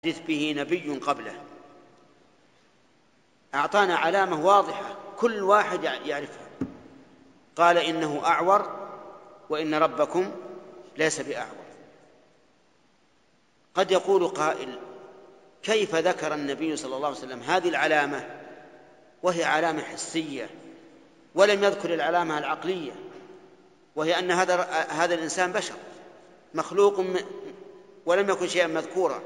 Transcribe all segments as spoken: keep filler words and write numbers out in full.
يحدث به نبي قبله. أعطانا علامة واضحة كل واحد يعرفها، قال إنه أعور وإن ربكم ليس بأعور. قد يقول قائل: كيف ذكر النبي صلى الله عليه وسلم هذه العلامة وهي علامة حسية ولم يذكر العلامة العقلية، وهي أن هذا هذا الإنسان بشر مخلوق ولم يكن شيئا مذكورا؟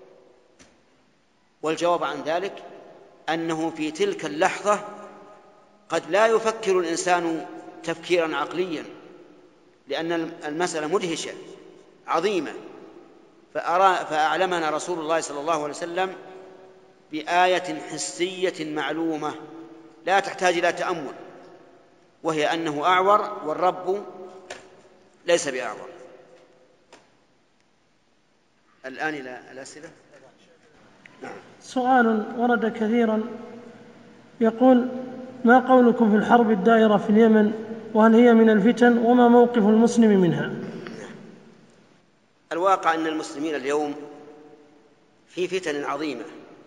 والجواب عن ذلك أنه في تلك اللحظة قد لا يفكر الإنسان تفكيرا عقليا، لأن المسألة مدهشة عظيمة، فأعلمنا رسول الله صلى الله عليه وسلم بآية حسية معلومة لا تحتاج إلى تأمل، وهي أنه أعور والرب ليس بأعور. الآن إلى الأسئلة. نعم. سؤال ورد كثيرا يقول: ما قولكم في الحرب الدائرة في اليمن، وهل هي من الفتن، وما موقف المسلم منها؟ الواقع أن المسلمين اليوم في فتن عظيمة،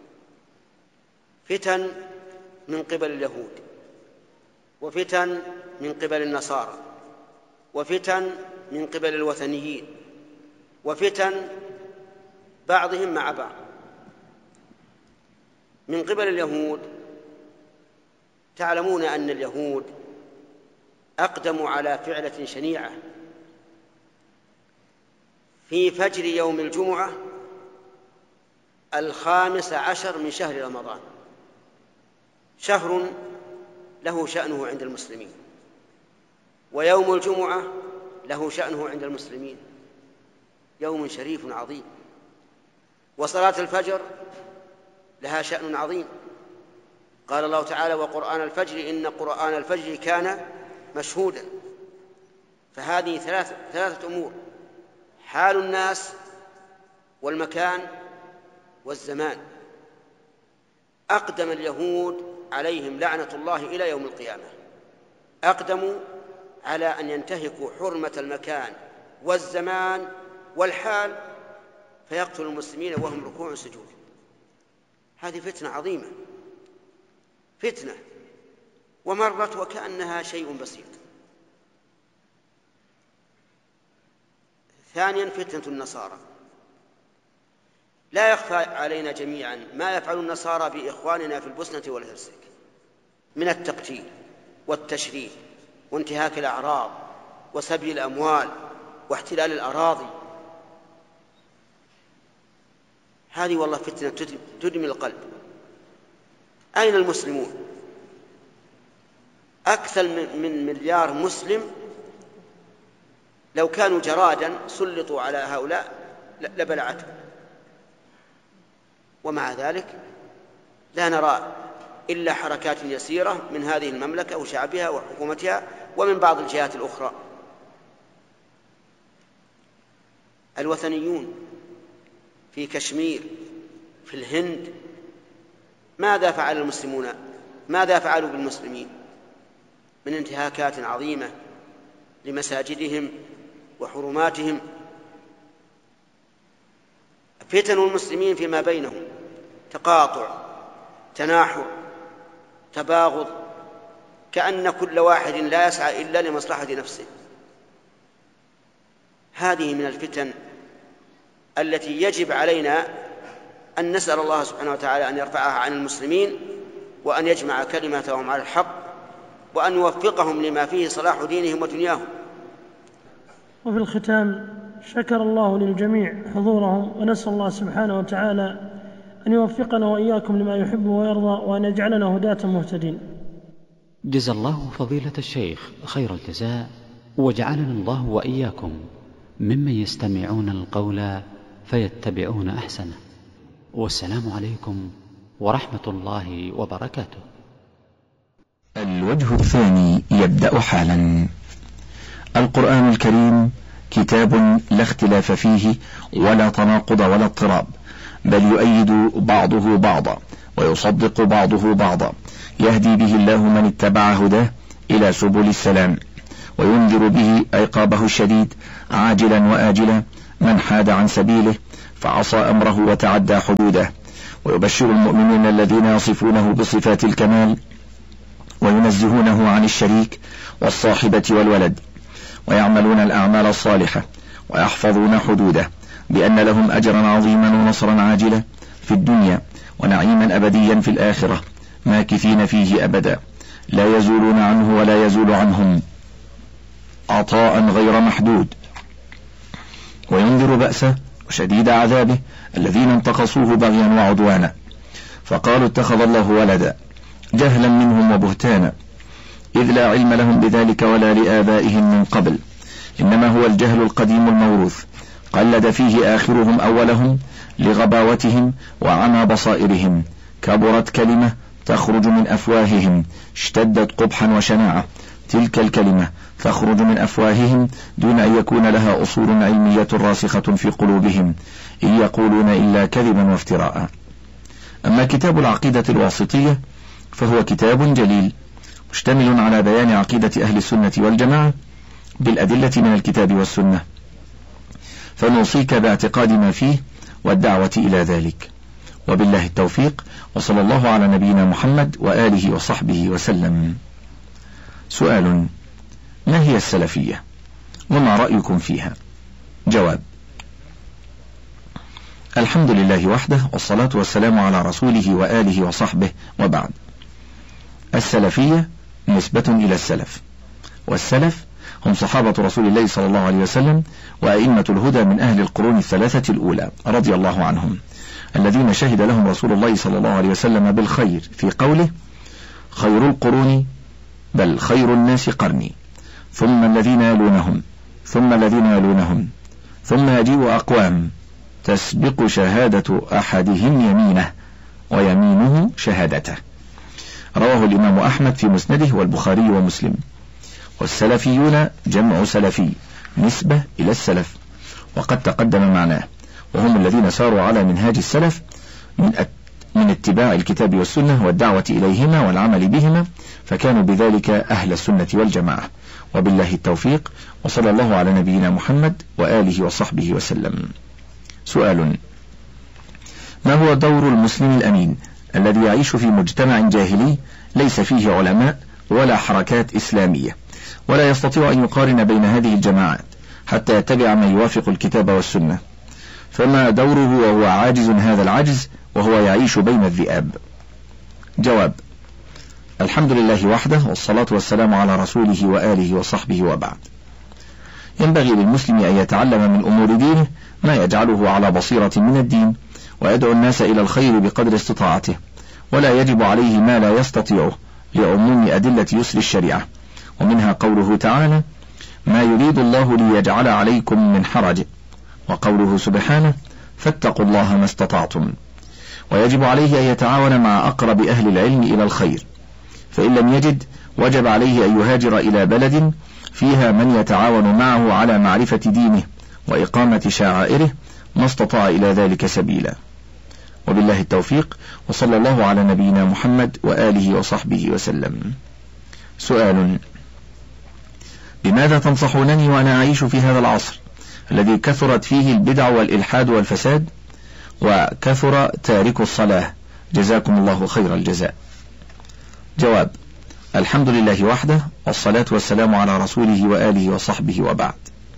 فتن من قبل اليهود، وفتن من قبل النصارى، وفتن من قبل الوثنيين، وفتن بعضهم مع بعض. من قبل اليهود تعلمون أن اليهود أقدموا على فعلة شنيعة في فجر يوم الجمعة الخامس عشر من شهر رمضان، شهر له شأنه عند المسلمين، ويوم الجمعة له شأنه عند المسلمين، يوم شريف عظيم، وصلاة الفجر لها شأن عظيم. قال الله تعالى: وقرآن الفجر إن قرآن الفجر كان مشهودا. فهذه ثلاثة, ثلاثة أمور: حال الناس والمكان والزمان. أقدم اليهود عليهم لعنة الله إلى يوم القيامة، أقدموا على أن ينتهكوا حرمة المكان والزمان والحال فيقتلوا المسلمين وهم ركوع سجود. هذه فتنة عظيمة، فتنة ومرت وكأنها شيء بسيط. ثانيا فتنة النصارى. لا يخفى علينا جميعا ما يفعل النصارى بإخواننا في البوسنة والهرسك من التقتيل والتشريد وانتهاك الأعراض وسبي الأموال واحتلال الأراضي. هذه والله فتنة تدمي القلب. أين المسلمون؟ أكثر من مليار مسلم لو كانوا جرادا سلطوا على هؤلاء لبلعتهم، ومع ذلك لا نرى إلا حركات يسيرة من هذه المملكة وشعبها وحكومتها ومن بعض الجهات الأخرى. الوثنيون في كشمير في الهند ماذا فعل المسلمون؟ ماذا فعلوا بالمسلمين من انتهاكات عظيمة لمساجدهم وحرماتهم؟ فتن المسلمين فيما بينهم تقاطع، تناحر، تباغض، كأن كل واحد لا يسعى إلا لمصلحة نفسه. هذه من الفتن التي يجب علينا أن نسأل الله سبحانه وتعالى أن يرفعها عن المسلمين، وأن يجمع كلمتهم على الحق، وأن يوفقهم لما فيه صلاح دينهم ودنياهم. وفي الختام شكر الله للجميع حضورهم، ونسأل الله سبحانه وتعالى أن يوفقنا وإياكم لما يحب ويرضى، وأن يجعلنا هداة مهتدين. جزا الله فضيلة الشيخ خير الجزاء، وجعلنا الله وإياكم ممن يستمعون القول فيتبعون أحسنه. والسلام عليكم ورحمة الله وبركاته. الوجه الثاني يبدأ حالا. القرآن الكريم كتاب لا اختلاف فيه ولا تناقض ولا اضطراب، بل يؤيد بعضه بعضا ويصدق بعضه بعضا، يهدي به الله من اتبع هداه إلى سبل السلام، وينذر به عقابه الشديد عاجلا وآجلا من حاد عن سبيله، فعصى أمره وتعدى حدوده، ويبشر المؤمنين الذين يصفونه بصفات الكمال وينزهونه عن الشريك والصاحبة والولد، ويعملون الأعمال الصالحة ويحفظون حدوده، بأن لهم أجرا عظيما ونصرا عاجلا في الدنيا ونعيما أبديا في الآخرة ماكثين فيه أبدا، لا يزولون عنه ولا يزول عنهم عطاء غير محدود. وينذر بأسه وشديد عذابه الذين انتقصوه بغيا وعدوانا، فقالوا اتخذ الله ولدا، جهلا منهم وبهتانا، إذ لا علم لهم بذلك ولا لآبائهم من قبل، إنما هو الجهل القديم الموروث، قلد فيه آخرهم أولهم لغباوتهم وعمى بصائرهم، كبرت كلمة تخرج من أفواههم اشتدت قبحا وشناعة، تلك الكلمة تخرج من أفواههم دون أن يكون لها أصول علمية راسخة في قلوبهم، إن يقولون إلا كذبا وافتراء. أما كتاب العقيدة الواسطية فهو كتاب جليل مشتمل على بيان عقيدة أهل السنة والجماعة بالأدلة من الكتاب والسنة، فنوصيك باعتقاد ما فيه والدعوة إلى ذلك، وبالله التوفيق، وصلى الله على نبينا محمد وآله وصحبه وسلم. سؤال: ما هي السلفية وما رأيكم فيها؟ جواب: الحمد لله وحده، والصلاة والسلام على رسوله وآله وصحبه، وبعد. السلفية نسبة إلى السلف، والسلف هم صحابة رسول الله صلى الله عليه وسلم وأئمة الهدى من أهل القرون الثلاثة الأولى رضي الله عنهم، الذين شهد لهم رسول الله صلى الله عليه وسلم بالخير في قوله: خير القرون بل خير الناس قرني، ثم الذين يلونهم، ثم الذين يلونهم، ثم يجيء أقوام تسبق شهادة أحدهم يمينه ويمينه شهادته. رواه الإمام أحمد في مسنده والبخاري ومسلم. والسلفيون جمع سلفي نسبة إلى السلف، وقد تقدم معناه، وهم الذين ساروا على منهاج السلف من من اتباع الكتاب والسنة والدعوة إليهما والعمل بهما، فكانوا بذلك أهل السنة والجماعة، وبالله التوفيق، وصلى الله على نبينا محمد وآله وصحبه وسلم. سؤال: ما هو دور المسلم الأمين الذي يعيش في مجتمع جاهلي ليس فيه علماء ولا حركات إسلامية، ولا يستطيع أن يقارن بين هذه الجماعات حتى يتبع ما يوافق الكتاب والسنة، فما دوره وهو عاجز هذا العجز وهو يعيش بين الذئاب؟ جواب: الحمد لله وحده، والصلاة والسلام على رسوله وآله وصحبه، وبعد. ينبغي للمسلم أن يتعلم من أمور دينه ما يجعله على بصيرة من الدين، ويدعو الناس إلى الخير بقدر استطاعته، ولا يجب عليه ما لا يستطيعه لعموم أدلة يسر الشريعة، ومنها قوله تعالى: ما يريد الله ليجعل عليكم من حرج، وقوله سبحانه: فاتقوا الله ما استطعتم. ويجب عليه أن يتعاون مع أقرب أهل العلم إلى الخير، فإن لم يجد وجب عليه أن يهاجر إلى بلد فيها من يتعاون معه على معرفة دينه وإقامة شعائره ما استطاع إلى ذلك سبيلا، وبالله التوفيق، وصلى الله على نبينا محمد وآله وصحبه وسلم. سؤال: بماذا تنصحونني وأنا أعيش في هذا العصر الذي كثرت فيه البدع والإلحاد والفساد، وكثر تارك الصلاة، جزاكم الله خير الجزاء؟ جواب: الحمد لله وحده، والصلاة والسلام على رسوله وآله وصحبه، وبعد.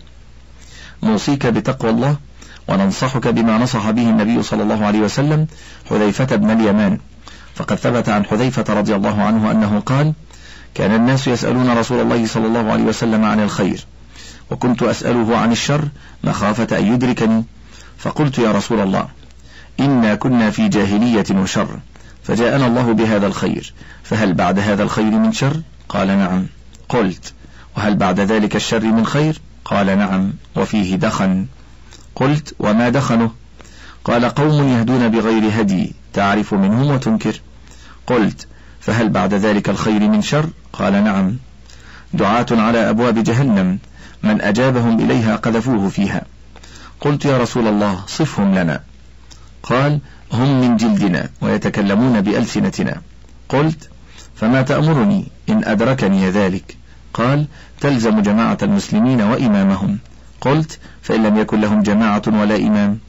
نوصيك بتقوى الله، وننصحك بما نصح به النبي صلى الله عليه وسلم حذيفة بن اليمان، فقد ثبت عن حذيفة رضي الله عنه أنه قال: كان الناس يسألون رسول الله صلى الله عليه وسلم عن الخير، وكنت أسأله عن الشر مخافة أن يدركني، فقلت: يا رسول الله، إنا كنا في جاهلية وشر، فجاءنا الله بهذا الخير، فهل بعد هذا الخير من شر؟ قال: نعم. قلت: وهل بعد ذلك الشر من خير؟ قال: نعم، وفيه دخن. قلت: وما دخنه؟ قال: قوم يهدون بغير هدي، تعرف منهم وتنكر. قلت: فهل بعد ذلك الخير من شر؟ قال: نعم، دعاة على أبواب جهنم، من أجابهم إليها قذفوه فيها. قلت: يا رسول الله، صفهم لنا. قال: هم من جلدنا ويتكلمون بألسنتنا. قلت: فما تأمرني إن أدركني ذلك؟ قال: تلزم جماعة المسلمين وإمامهم. قلت: فإن لم يكن لهم جماعة ولا إمام؟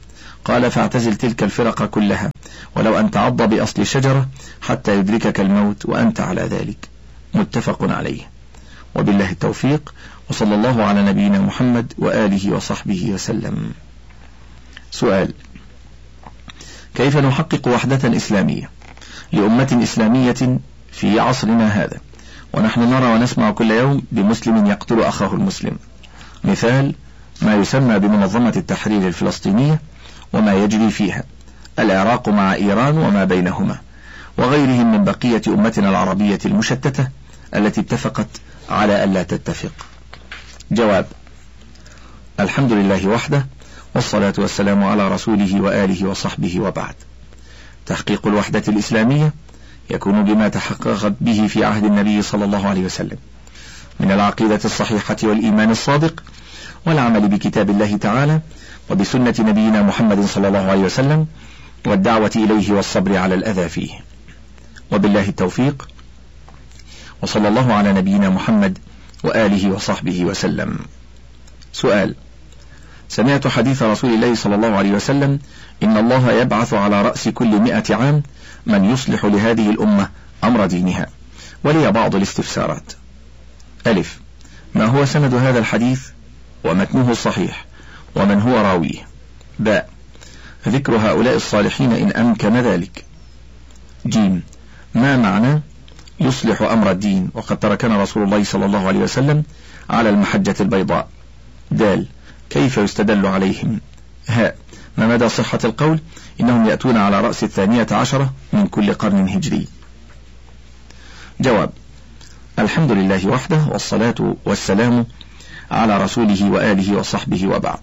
قال فاعتزل تلك الفرق كلها ولو أن تعض بأصل الشجرة حتى يدركك الموت وأنت على ذلك. متفق عليه. وبالله التوفيق، وصلى الله على نبينا محمد وآله وصحبه وسلم. سؤال: كيف نحقق وحدة إسلامية لأمة إسلامية في عصرنا هذا ونحن نرى ونسمع كل يوم بمسلم يقتل أخاه المسلم؟ مثال ما يسمى بمنظمة التحرير الفلسطينية وما يجري فيها، العراق مع إيران وما بينهما، وغيرهم من بقية أمتنا العربية المشتتة التي اتفقت على ألا تتفق. جواب: الحمد لله وحده، والصلاة والسلام على رسوله وآله وصحبه، وبعد. تحقيق الوحدة الإسلامية يكون بما تحققت به في عهد النبي صلى الله عليه وسلم من العقيدة الصحيحة والإيمان الصادق والعمل بكتاب الله تعالى وبسنة نبينا محمد صلى الله عليه وسلم والدعوة إليه والصبر على الأذى فيه. وبالله التوفيق، وصلى الله على نبينا محمد وآله وصحبه وسلم. سؤال: سمعت حديث رسول الله صلى الله عليه وسلم: إن الله يبعث على رأس كل مئة عام من يصلح لهذه الأمة أمر دينها. ولي بعض الاستفسارات. ألف: ما هو سند هذا الحديث ومتنه الصحيح ومن هو راويه؟ باء: ذكر هؤلاء الصالحين إن أمكن ذلك. جيم: ما معنى يصلح أمر الدين وقد تركنا رسول الله صلى الله عليه وسلم على المحجة البيضاء؟ دال: كيف يستدل عليهم؟ هاء: ما مدى صحة القول إنهم يأتون على رأس الثانية عشرة من كل قرن هجري؟ جواب: الحمد لله وحده، والصلاة والسلام على رسوله وآله وصحبه، وبعد.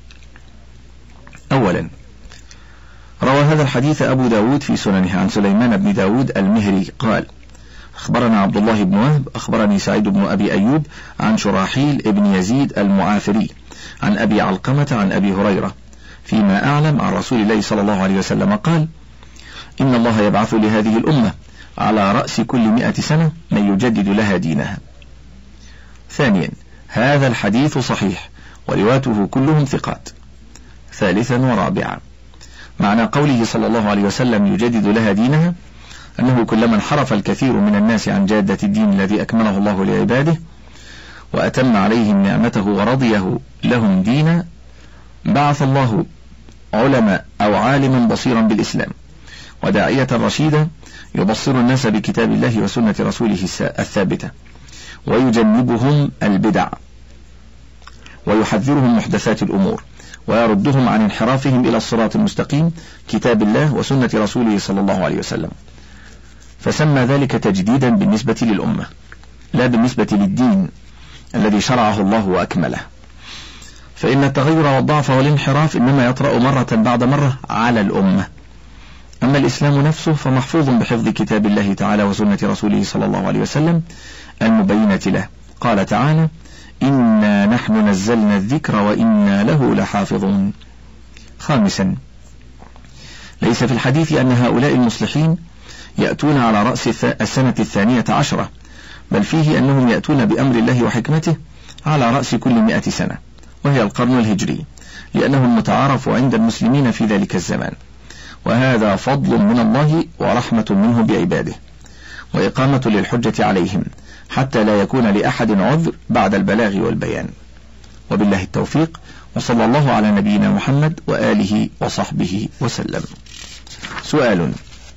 أولا، روى هذا الحديث أبو داود في سننه عن سليمان بن داود المهري قال: أخبرنا عبد الله بن وهب أخبرني سعيد بن أبي أيوب عن شراحيل بن يزيد المعافري عن أبي علقمة عن أبي هريرة فيما أعلم عن رسول الله صلى الله عليه وسلم قال: إن الله يبعث لهذه الأمة على رأس كل مئة سنة من يجدد لها دينها. ثانيا، هذا الحديث صحيح ورواته كلهم ثقات. ثالثا ورابعا، معنى قوله صلى الله عليه وسلم يجدد لها دينها أنه كلما انحرف الكثير من الناس عن جادة الدين الذي أكمله الله لعباده وأتم عليهم نعمته ورضيه لهم دينا بعث الله علماء أو عالما بصيرا بالإسلام وداعية رشيدا يبصر الناس بكتاب الله وسنة رسوله الثابتة ويجنبهم البدع ويحذرهم محدثات الأمور ويردهم عن انحرافهم إلى الصراط المستقيم كتاب الله وسنة رسوله صلى الله عليه وسلم. فسمى ذلك تجديدا بالنسبة للأمة لا بالنسبة للدين الذي شرعه الله وأكمله، فإن التغير والضعف والانحراف إنما يطرأ مرة بعد مرة على الأمة. أما الإسلام نفسه فمحفوظ بحفظ كتاب الله تعالى وسنة رسوله صلى الله عليه وسلم المبينة له. قال تعالى: إنا نحن نزلنا الذكر وإنا له لحافظون. خامسا، ليس في الحديث أن هؤلاء المصلحين يأتون على رأس السنة الثانية عشرة، بل فيه أنهم يأتون بأمر الله وحكمته على رأس كل مئة سنة، وهي القرن الهجري، لأنه المتعارف عند المسلمين في ذلك الزمان، وهذا فضل من الله ورحمة منه بعباده وإقامة للحجة عليهم حتى لا يكون لأحد عذر بعد البلاغ والبيان. وبالله التوفيق، وصلى الله على نبينا محمد وآله وصحبه وسلم. سؤال: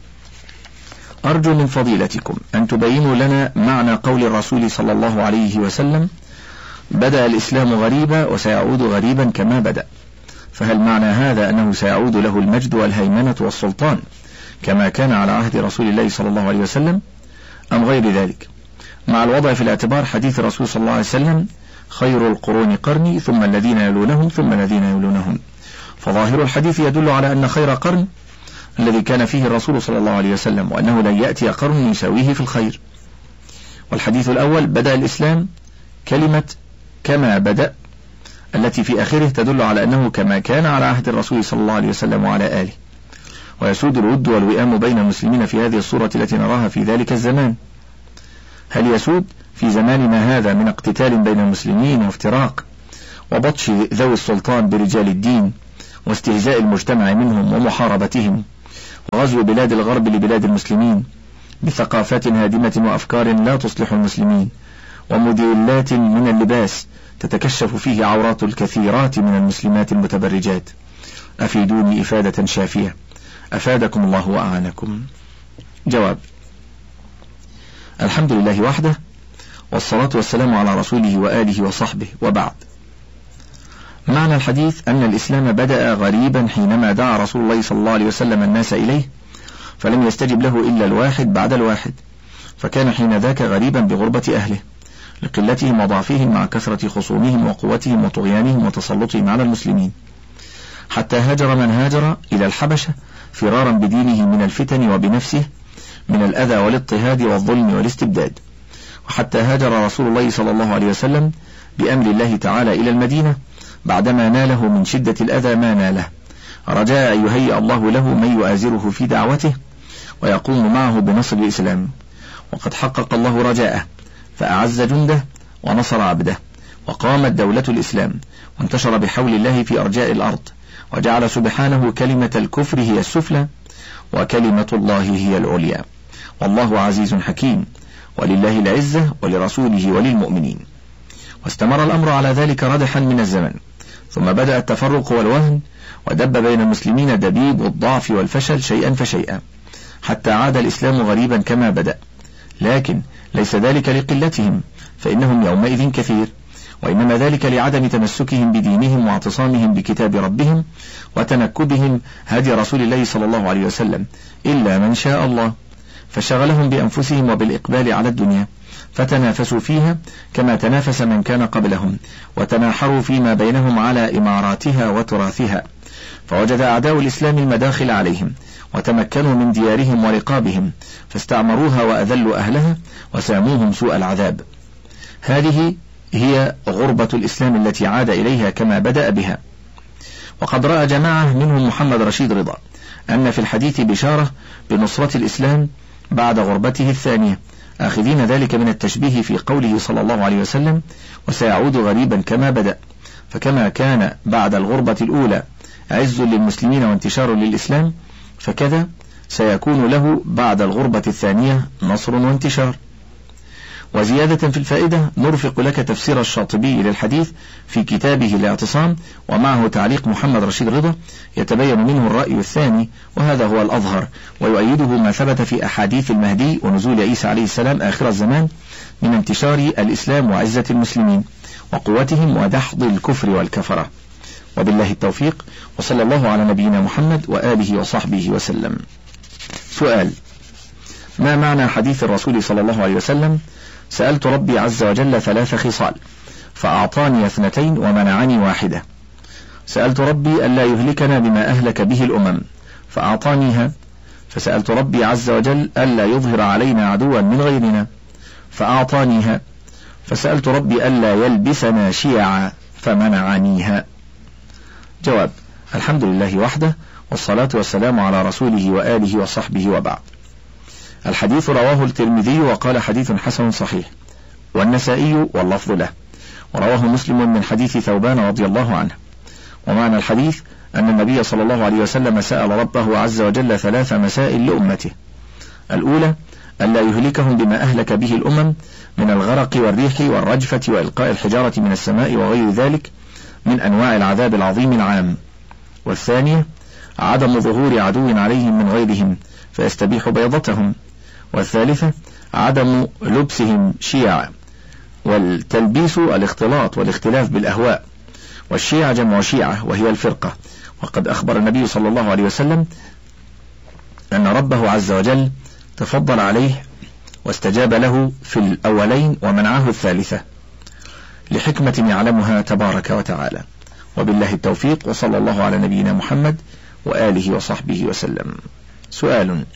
أرجو من فضيلتكم أن تبينوا لنا معنى قول الرسول صلى الله عليه وسلم: بدأ الإسلام غريبا وسيعود غريبا كما بدأ، فهل معنى هذا أنه سيعود له المجد والهيمنة والسلطان كما كان على عهد رسول الله صلى الله عليه وسلم أم غير ذلك، مع الوضع في الاعتبار حديث الرسول صلى الله عليه وسلم: خير القرون قرني ثم الذين يلونهم ثم الذين يلونهم؟ فظاهر الحديث يدل على أن خير قرن الذي كان فيه الرسول صلى الله عليه وسلم، وأنه لن يأتي قرن يساويه في الخير. والحديث الأول: بدأ الإسلام، كلمة كما بدأ التي في آخره تدل على أنه كما كان على عهد الرسول صلى الله عليه وسلم وعلى آله، ويسود الود والوئام بين المسلمين في هذه الصورة التي نراها في ذلك الزمان. هل يسود في زماننا هذا من اقتتال بين المسلمين وافتراق وبطش ذوي السلطان برجال الدين واستهزاء المجتمع منهم ومحاربتهم، وغزو بلاد الغرب لبلاد المسلمين بثقافات هادمة وأفكار لا تصلح المسلمين، وموديلات من اللباس تتكشف فيه عورات الكثيرات من المسلمات المتبرجات. أفيدوني إفادة شافية أفادكم الله وأعانكم. جواب: الحمد لله وحده، والصلاة والسلام على رسوله وآله وصحبه، وبعد. معنى الحديث أن الإسلام بدأ غريبا حينما دعا رسول الله صلى الله عليه وسلم الناس إليه، فلم يستجب له إلا الواحد بعد الواحد، فكان حين ذاك غريبا بغربة أهله لقلتهم وضعفهم مع كثرة خصومهم وقوتهم وطغيانهم وتسلطهم على المسلمين، حتى هاجر من هاجر إلى الحبشة فرارا بدينه من الفتن وبنفسه من الأذى والاضطهاد والظلم والاستبداد، وحتى هاجر رسول الله صلى الله عليه وسلم بأمر الله تعالى إلى المدينة بعدما ناله من شدة الأذى ما ناله، رجاء أن يهيئ الله له من يؤازره في دعوته ويقوم معه بنصر الإسلام، وقد حقق الله رجاءه فأعز جنده ونصر عبده، وقامت دولة الإسلام وانتشر بحول الله في أرجاء الأرض، وجعل سبحانه كلمة الكفر هي السفلى وكلمة الله هي العليا، والله عزيز حكيم، ولله العزة ولرسوله وللمؤمنين. واستمر الأمر على ذلك ردحا من الزمن، ثم بدأ التفرق والوهن، ودب بين المسلمين دبيب الضعف والفشل شيئا فشيئا، حتى عاد الإسلام غريبا كما بدأ، لكن ليس ذلك لقلتهم، فإنهم يومئذ كثير، وإنما ذلك لعدم تمسكهم بدينهم واعتصامهم بكتاب ربهم وتنكبهم هدي رسول الله صلى الله عليه وسلم، إلا من شاء الله، فشغلهم بأنفسهم وبالإقبال على الدنيا، فتنافسوا فيها كما تنافس من كان قبلهم، وتناحروا فيما بينهم على إماراتها وتراثها، فوجد أعداء الإسلام المداخل عليهم، وتمكنوا من ديارهم ورقابهم، فاستعمروها وأذلوا أهلها وساموهم سوء العذاب. هذه هي غربة الإسلام التي عاد إليها كما بدأ بها. وقد رأى جماعة منهم محمد رشيد رضا أن في الحديث بشارة بنصرة الإسلام بعد غربته الثانية، آخذين ذلك من التشبيه في قوله صلى الله عليه وسلم: وسيعود غريبا كما بدأ، فكما كان بعد الغربة الأولى عز للمسلمين وانتشار للإسلام، فكذا سيكون له بعد الغربة الثانية نصر وانتشار. وزيادة في الفائدة نرفق لك تفسير الشاطبي للحديث في كتابه الاعتصام، ومعه تعليق محمد رشيد رضا يتبين منه الرأي الثاني، وهذا هو الأظهر، ويؤيده ما ثبت في أحاديث المهدي ونزول عيسى عليه السلام آخر الزمان من انتشار الإسلام وعزة المسلمين وقوتهم ودحض الكفر والكفرة. وبالله التوفيق، وصلى الله على نبينا محمد وآله وصحبه وسلم. سؤال: ما معنى حديث الرسول صلى الله عليه وسلم: سألت ربي عز وجل ثلاث خصال فأعطاني اثنتين ومنعني واحدة؟ سألت ربي ألا يهلكنا بما أهلك به الأمم فأعطانيها، فسألت ربي عز وجل ألا يظهر علينا عدوا من غيرنا فأعطانيها، فسألت ربي ألا يلبسنا شيعا فمنعنيها. جواب: الحمد لله وحده، والصلاة والسلام على رسوله وآله وصحبه، وبعد. الحديث رواه الترمذي وقال حديث حسن صحيح، والنسائي واللفظ له، ورواه مسلم من حديث ثوبان رضي الله عنه. ومعنى الحديث أن النبي صلى الله عليه وسلم سأل ربه عز وجل ثلاث مسائل لأمته: الأولى ألا يهلكهم بما أهلك به الأمم من الغرق والريح والرجفة وإلقاء الحجارة من السماء وغير ذلك من أنواع العذاب العظيم العام. والثانية عدم ظهور عدو عليهم من غيرهم فيستبيح بيضتهم. والثالثة عدم لبسهم شيعا. والتلبيس الاختلاط والاختلاف بالأهواء، والشيعة جمع شيعة وهي الفرقة. وقد أخبر النبي صلى الله عليه وسلم أن ربه عز وجل تفضل عليه واستجاب له في الأولين ومنعه الثالثة لحكمة يعلمها تبارك وتعالى. وبالله التوفيق، وصلى الله على نبينا محمد وآله وصحبه وسلم. سؤال: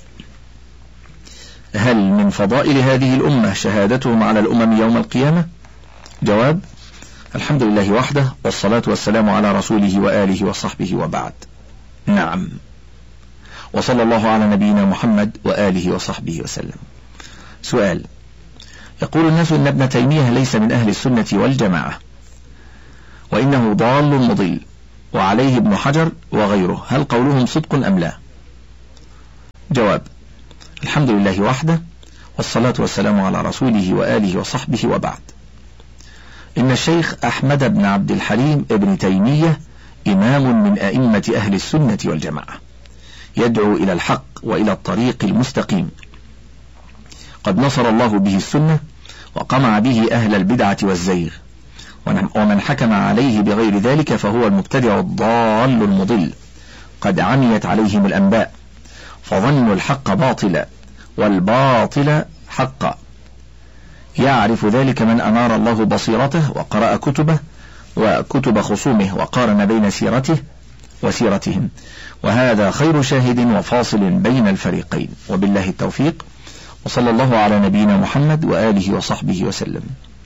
هل من فضائل هذه الأمة شهادتهم على الأمم يوم القيامة؟ جواب: الحمد لله وحده، والصلاة والسلام على رسوله وآله وصحبه، وبعد. نعم. وصلى الله على نبينا محمد وآله وصحبه وسلم. سؤال: يقول الناس إن ابن تيمية ليس من أهل السنة والجماعة، وإنه ضال مضل، وعليه ابن حجر وغيره، هل قولهم صدق أم لا؟ جواب: الحمد لله وحده، والصلاة والسلام على رسوله وآله وصحبه، وبعد. إن الشيخ أحمد بن عبد الحليم ابن تيمية إمام من أئمة أهل السنة والجماعة، يدعو إلى الحق وإلى الطريق المستقيم، قد نصر الله به السنة وقمع به أهل البدعة والزيغ، ومن حكم عليه بغير ذلك فهو المبتدع الضال المضل، قد عميت عليهم الأنباء فظنوا الحق باطلا والباطل حقا، يعرف ذلك من أنار الله بصيرته وقرأ كتبه وكتب خصومه وقارن بين سيرته وسيرتهم، وهذا خير شاهد وفاصل بين الفريقين، وبالله التوفيق، وصلى الله على نبينا محمد وآله وصحبه وسلم.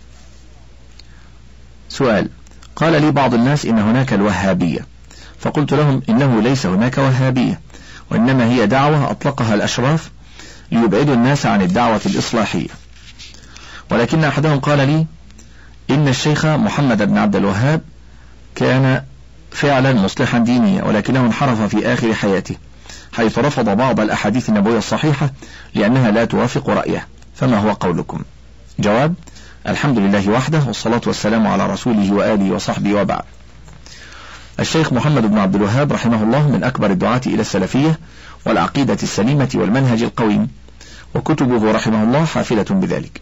سؤال: قال لي بعض الناس إن هناك الوهابية، فقلت لهم إنه ليس هناك وهابية، وإنما هي دعوة أطلقها الأشراف ليبعدوا الناس عن الدعوة الإصلاحية، ولكن أحدهم قال لي إن الشيخ محمد بن عبد الوهاب كان فعلا مصلحا دينيا، ولكنه انحرف في آخر حياته حيث رفض بعض الأحاديث النبوية الصحيحة لأنها لا توافق رأيه، فما هو قولكم؟ جواب: الحمد لله وحده، والصلاة والسلام على رسوله وآله وصحبه، وبعد. الشيخ محمد بن عبد الوهاب رحمه الله من أكبر الدعاة إلى السلفية والعقيدة السليمة والمنهج القويم، وكتبه رحمه الله حافلة بذلك.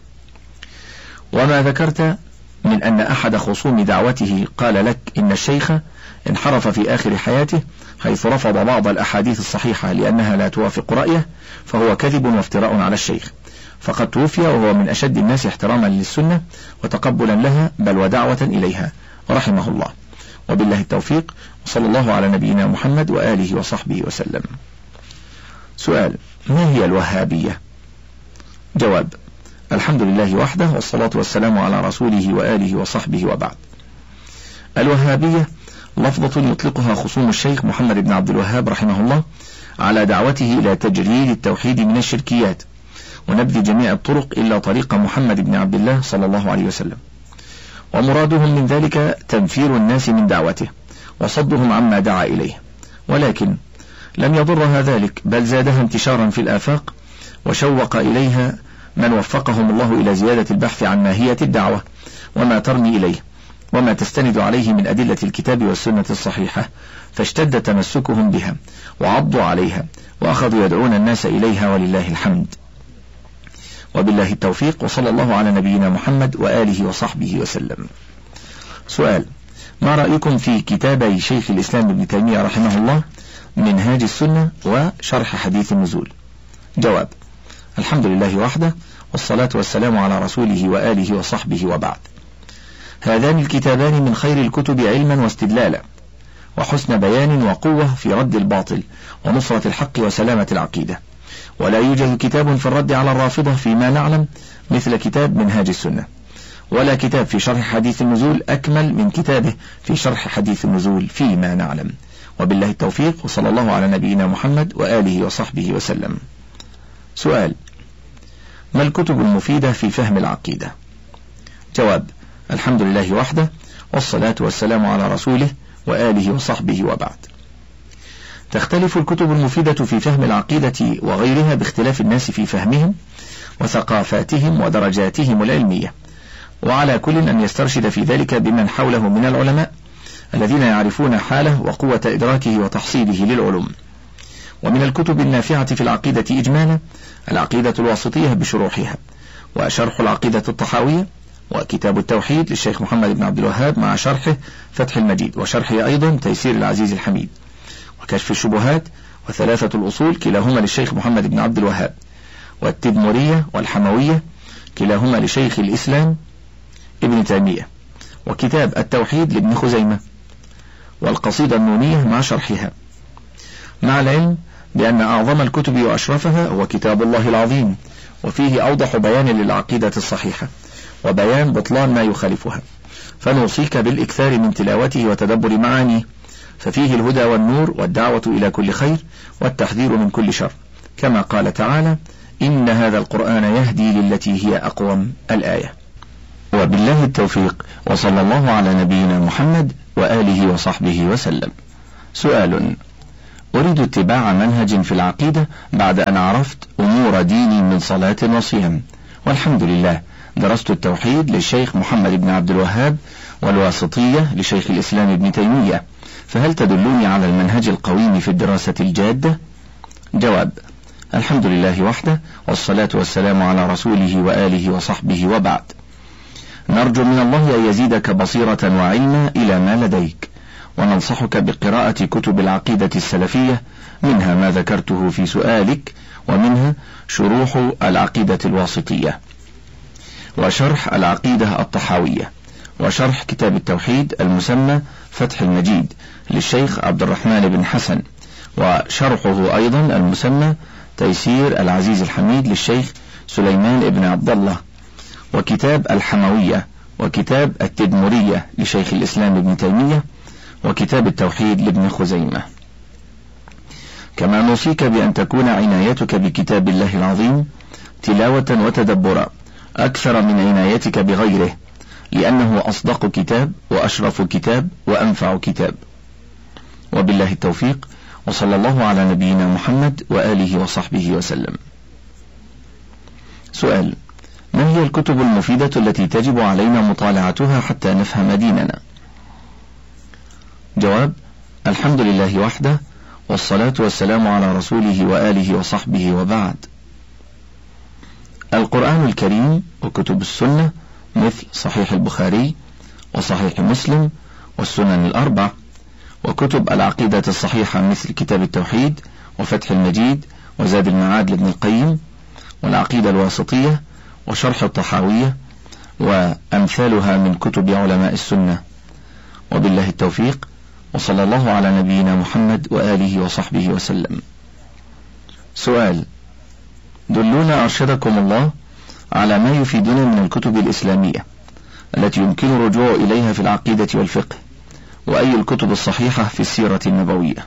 وما ذكرت من أن أحد خصوم دعوته قال لك إن الشيخ انحرف في آخر حياته حيث رفض بعض الأحاديث الصحيحة لأنها لا توافق رأيه، فهو كذب وافتراء على الشيخ، فقد توفي وهو من أشد الناس احتراما للسنة وتقبلا لها بل ودعوة إليها رحمه الله، وبالله التوفيق، وصلى الله على نبينا محمد وآله وصحبه وسلم. سؤال: ما هي الوهابية؟ جواب: الحمد لله وحده، والصلاة والسلام على رسوله وآله وصحبه، وبعد. الوهابية لفظة يطلقها خصوم الشيخ محمد بن عبد الوهاب رحمه الله على دعوته إلى تجريد التوحيد من الشركيات ونبذ جميع الطرق إلا طريق محمد بن عبد الله صلى الله عليه وسلم، ومرادهم من ذلك تنفير الناس من دعوته وصدهم عما دعا إليه، ولكن لم يضرها ذلك بل زادها انتشارا في الآفاق وشوق إليها من وفقهم الله إلى زيادة البحث عن ماهية الدعوة وما ترمي إليه وما تستند عليه من أدلة الكتاب والسنة الصحيحة، فاشتد تمسكهم بها وعضوا عليها وأخذوا يدعون الناس إليها، ولله الحمد، وبالله التوفيق، وصلى الله على نبينا محمد وآله وصحبه وسلم. سؤال: ما رأيكم في كتابي شيخ الإسلام ابن تيمية رحمه الله منهاج السنة وشرح حديث النزول؟ جواب: الحمد لله وحده، والصلاة والسلام على رسوله وآله وصحبه، وبعد. هذان الكتابان من خير الكتب علما واستدلالا وحسن بيان وقوة في رد الباطل ونصرة الحق وسلامة العقيدة، ولا يوجد كتاب في الرد على الرافضة فيما نعلم مثل كتاب منهاج السنة، ولا كتاب في شرح حديث النزول أكمل من كتابه في شرح حديث النزول فيما نعلم، وبالله التوفيق، وصلى الله على نبينا محمد وآله وصحبه وسلم. سؤال: ما الكتب المفيدة في فهم العقيدة؟ جواب: الحمد لله وحده، والصلاة والسلام على رسوله وآله وصحبه، وبعد. تختلف الكتب المفيدة في فهم العقيدة وغيرها باختلاف الناس في فهمهم وثقافاتهم ودرجاتهم العلمية، وعلى كل أن يسترشد في ذلك بمن حوله من العلماء الذين يعرفون حاله وقوة إدراكه وتحصيله للعلوم. ومن الكتب النافعة في العقيدة إجمالا العقيدة الواسطية بشروحها، وشرح العقيدة الطحاوية، وكتاب التوحيد للشيخ محمد بن عبد الوهاب مع شرحه فتح المجيد، وشرحه أيضا تيسير العزيز الحميد، وكشف الشبهات، وثلاثة الأصول كلاهما للشيخ محمد بن عبد الوهاب، والتدمرية والحموية كلاهما لشيخ الإسلام ابن تيمية، وكتاب التوحيد لابن خزيمة، والقصيدة النونية مع شرحها، مع العلم بأن أعظم الكتب وأشرفها هو كتاب الله العظيم، وفيه أوضح بيان للعقيدة الصحيحة وبيان بطلان ما يخالفها، فنوصيك بالإكثار من تلاوته وتدبر معانيه، ففيه الهدى والنور والدعوة إلى كل خير والتحذير من كل شر، كما قال تعالى: إن هذا القرآن يهدي للتي هي أقوم، الآية. وبالله التوفيق، وصلى الله على نبينا محمد وآله وصحبه وسلم. سؤال: أريد اتباع منهج في العقيدة بعد أن عرفت أمور ديني من صلاة وصيام، والحمد لله درست التوحيد للشيخ محمد بن عبد الوهاب والواسطية لشيخ الإسلام ابن تيمية، فهل تدلوني على المنهج القويم في الدراسة الجادة؟ جواب: الحمد لله وحده، والصلاة والسلام على رسوله وآله وصحبه، وبعد. نرجو من الله أن يزيدك بصيرة وعلما إلى ما لديك، وننصحك بقراءة كتب العقيدة السلفية، منها ما ذكرته في سؤالك، ومنها شروح العقيدة الواسطية، وشرح العقيدة الطحاوية، وشرح كتاب التوحيد المسمى فتح المجيد للشيخ عبد الرحمن بن حسن، وشرحه أيضا المسمى تيسير العزيز الحميد للشيخ سليمان بن عبد الله، وكتاب الحموية، وكتاب التدمرية لشيخ الإسلام ابن تيمية، وكتاب التوحيد لابن خزيمة. كما نوصيك بأن تكون عنايتك بكتاب الله العظيم تلاوة وتدبرا أكثر من عنايتك بغيره، لأنه أصدق كتاب وأشرف كتاب وأنفع كتاب. وبالله التوفيق، وصلى الله على نبينا محمد وآله وصحبه وسلم. سؤال: ما هي الكتب المفيدة التي تجب علينا مطالعتها حتى نفهم ديننا؟ جواب: الحمد لله وحده، والصلاة والسلام على رسوله وآله وصحبه، وبعد. القرآن الكريم وكتب السنة مثل صحيح البخاري وصحيح مسلم والسنن الأربع، وكتب العقيدة الصحيحة مثل كتاب التوحيد وفتح المجيد وزاد المعاد لابن القيم، والعقيدة الواسطية وشرح الطحاوية وأمثالها من كتب علماء السنة. وبالله التوفيق، وصلى الله على نبينا محمد وآله وصحبه وسلم. سؤال: دلونا أرشدكم الله على ما يفيدنا من الكتب الإسلامية التي يمكن الرجوع إليها في العقيدة والفقه، وأي الكتب الصحيحة في السيرة النبوية؟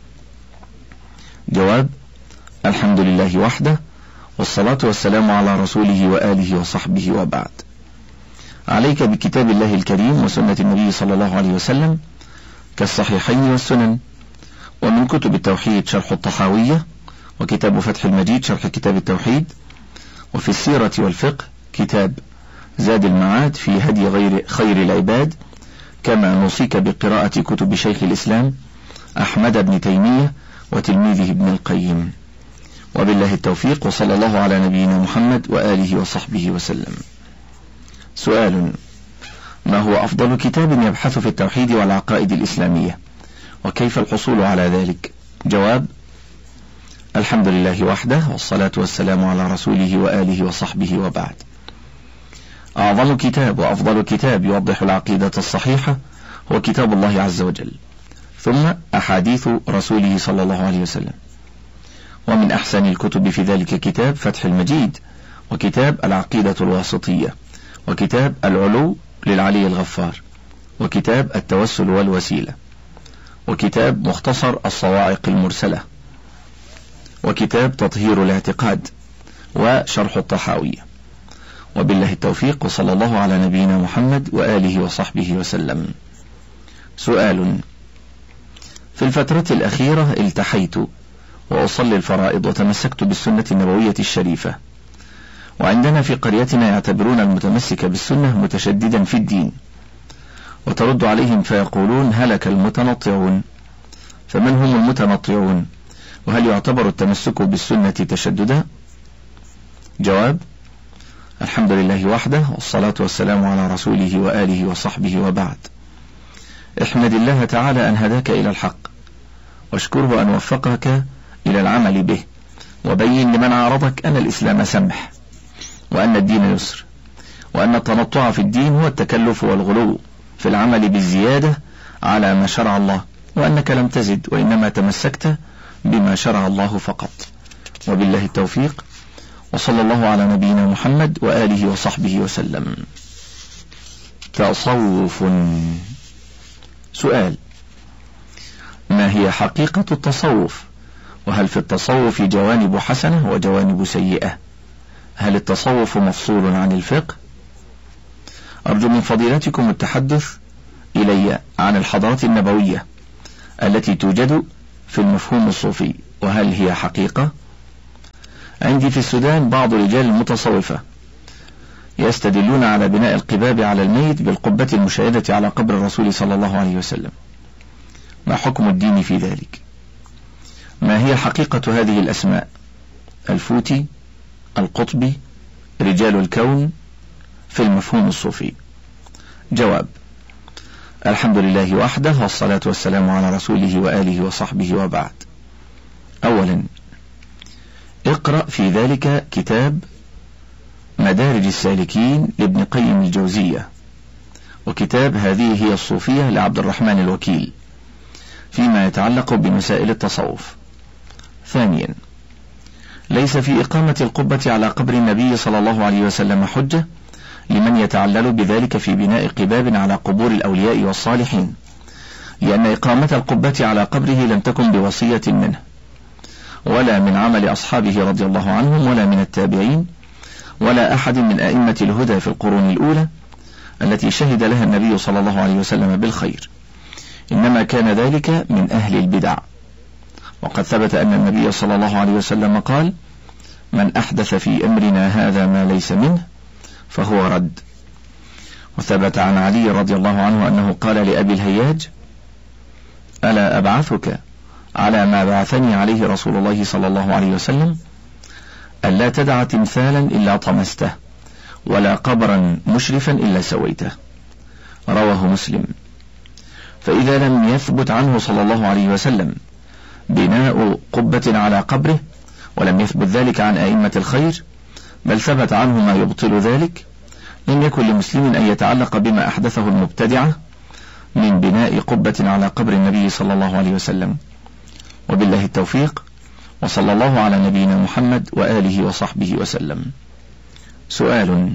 جواب: الحمد لله وحده، والصلاة والسلام على رسوله وآله وصحبه، وبعد. عليك بكتاب الله الكريم وسنة النبي صلى الله عليه وسلم كالصحيحين والسنن، ومن كتب التوحيد شرح الطحاوية، وكتاب فتح المجيد شرح كتاب التوحيد، وفي السيرة والفقه كتاب زاد المعاد في هدي غير خير العباد، كما نوصيك بقراءة كتب شيخ الإسلام أحمد بن تيمية وتلميذه ابن القيم. وبالله التوفيق، وصلى الله على نبينا محمد وآله وصحبه وسلم. سؤال: ما هو أفضل كتاب يبحث في التوحيد والعقائد الإسلامية، وكيف الحصول على ذلك؟ جواب: الحمد لله وحده، والصلاة والسلام على رسوله وآله وصحبه، وبعد. أعظم كتاب وأفضل كتاب يوضح العقيدة الصحيحة هو كتاب الله عز وجل، ثم أحاديث رسوله صلى الله عليه وسلم. ومن أحسن الكتب في ذلك كتاب فتح المجيد، وكتاب العقيدة الواسطية، وكتاب العلو للعلي الغفار، وكتاب التوسل والوسيلة، وكتاب مختصر الصواعق المرسلة، وكتاب تطهير الاعتقاد، وشرح الطحاوية. وبالله التوفيق، وصلى الله على نبينا محمد وآله وصحبه وسلم. سؤال: في الفترة الأخيرة التحيت وأصلي الفرائض وتمسكت بالسنة النبوية الشريفة، وعندنا في قريتنا يعتبرون المتمسك بالسنة متشددا في الدين، وترد عليهم فيقولون هلك المتنطعون. فمن هم المتنطعون؟ وهل يعتبر التمسك بالسنة تشددا؟ جواب: الحمد لله وحده، والصلاة والسلام على رسوله وآله وصحبه، وبعد. احمد الله تعالى أن هداك إلى الحق، واشكره أن وفقك إلى العمل به، وبين لمن عارضك أن الإسلام سمح، وأن الدين يسر، وأن التنطع في الدين هو التكلف والغلو في العمل بالزيادة على ما شرع الله، وأنك لم تزد وإنما تمسكت بما شرع الله فقط. وبالله التوفيق، وصلى الله على نبينا محمد وآله وصحبه وسلم. تصوف. سؤال: ما هي حقيقة التصوف؟ وهل في التصوف جوانب حسنة وجوانب سيئة؟ هل التصوف مفصول عن الفقه؟ أرجو من فضيلتكم التحدث إلي عن الحضارات النبوية التي توجد في المفهوم الصوفي، وهل هي حقيقة؟ عندي في السودان بعض رجال المتصوفة يستدلون على بناء القباب على الميت بالقبة المشاهدة على قبر الرسول صلى الله عليه وسلم. ما حكم الدين في ذلك؟ ما هي حقيقة هذه الأسماء؟ الفوتي، القطبي، رجال الكون في المفهوم الصوفي. جواب: الحمد لله وحده، والصلاة والسلام على رسوله وآله وصحبه، وبعد. أولا، اقرأ في ذلك كتاب مدارج السالكين لابن قيم الجوزية، وكتاب هذه هي الصوفية لعبد الرحمن الوكيل فيما يتعلق بمسائل التصوف. ثانيا، ليس في إقامة القبة على قبر النبي صلى الله عليه وسلم حجة لمن يتعلل بذلك في بناء قباب على قبور الأولياء والصالحين، لأن إقامة القبة على قبره لم تكن بوصية منه، ولا من عمل أصحابه رضي الله عنهم، ولا من التابعين، ولا أحد من أئمة الهدى في القرون الأولى التي شهد لها النبي صلى الله عليه وسلم بالخير، إنما كان ذلك من أهل البدع. وقد ثبت أن النبي صلى الله عليه وسلم قال: من أحدث في أمرنا هذا ما ليس منه فهو رد. وثبت عن علي رضي الله عنه أنه قال لأبي الهياج: ألا أبعثك على ما بعثني عليه رسول الله صلى الله عليه وسلم؟ ألا تدع تمثالا إلا طمسته، ولا قبرا مشرفا إلا سويته. رواه مسلم. فإذا لم يثبت عنه صلى الله عليه وسلم بناء قبة على قبره، ولم يثبت ذلك عن أئمة الخير، بل ثبت عنه ما يبطل ذلك، لم يكن لمسلم أن يتعلق بما أحدثه المبتدعة من بناء قبة على قبر النبي صلى الله عليه وسلم. وبالله التوفيق، وصلى الله على نبينا محمد وآله وصحبه وسلم. سؤال: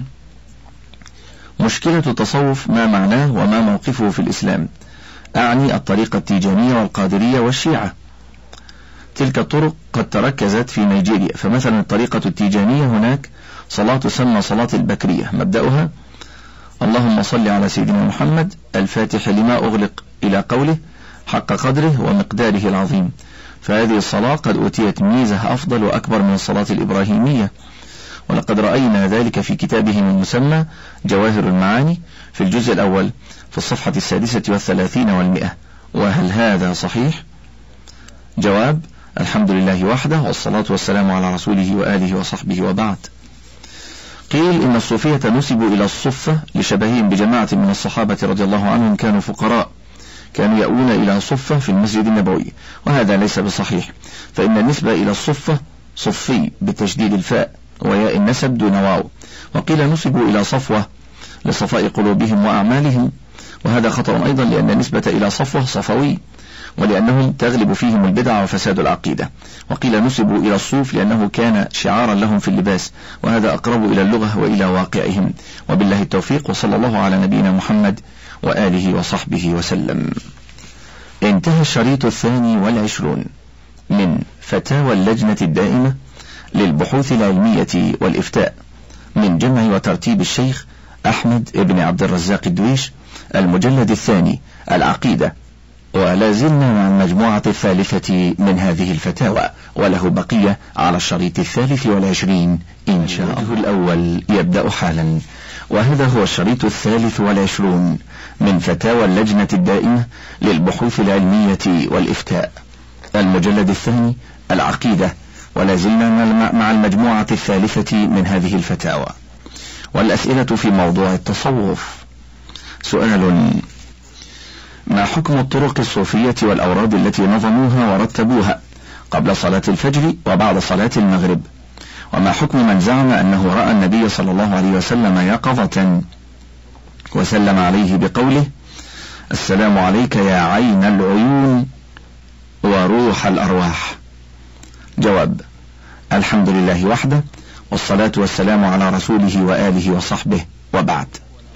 مشكلة التصوف ما معناه وما موقفه في الإسلام؟ أعني الطريقة التيجانية والقادرية والشيعة. تلك الطرق قد تركزت في نيجيريا، فمثلا الطريقة التيجانية هناك صلاة تسمى صلاة البكرية، مبدأها: اللهم صل على سيدنا محمد الفاتح لما أغلق إلى قوله حق قدره ومقداره العظيم. فهذه الصلاة قد أوتيت ميزة أفضل وأكبر من الصلاة الإبراهيمية، ولقد رأينا ذلك في كتابهم المسمى جواهر المعاني في الجزء الأول في الصفحة السادسة والثلاثين والمئة. وهل هذا صحيح؟ جواب: الحمد لله وحده، والصلاة والسلام على رسوله وآله وصحبه، وبعد. قيل إن الصوفية نسبوا إلى الصفة لشبههم بجماعة من الصحابة رضي الله عنهم كانوا فقراء، كانوا يأوون إلى صفة في المسجد النبوي، وهذا ليس بصحيح، فإن النسبة إلى الصفة صفي بتشديد الفاء وياء النسب دون واو. وقيل نسبوا إلى صفوة لصفاء قلوبهم وأعمالهم، وهذا خطأ أيضا، لأن النسبة إلى صفوة صفوي، ولأنهم تغلب فيهم البدع وفساد العقيدة. وقيل نسبوا إلى الصوف لأنه كان شعارا لهم في اللباس، وهذا أقرب إلى اللغة وإلى واقعهم. وبالله التوفيق، وصلى الله على نبينا محمد وآله وصحبه وسلم. انتهى الشريط الثاني والعشرون من فتاوى اللجنة الدائمة للبحوث العلمية والإفتاء من جمع وترتيب الشيخ أحمد بن عبد الرزاق الدويش، المجلد الثاني، العقيدة، ولا زلنا مع المجموعة الثالثة من هذه الفتاوى، وله بقية على الشريط الثالث والعشرين إن شاء الله. الوجه الأول يبدأ حالا، وهذا هو الشريط الثالث والعشرون من فتاوى اللجنة الدائمة للبحوث العلمية والإفتاء، المجلد الثاني، العقيدة، ولا زلنا مع المجموعة الثالثة من هذه الفتاوى. والأسئلة في موضوع التصوف. سؤال: ما حكم الطرق الصوفية والأوراد التي نظموها ورتبوها قبل صلاة الفجر وبعد صلاة المغرب؟ وما حكم من زعم أنه رأى النبي صلى الله عليه وسلم يقظة وسلم عليه بقوله: السلام عليك يا عين العيون وروح الأرواح؟ جواب: الحمد لله وحده، والصلاة والسلام على رسوله وآله وصحبه، وبعد.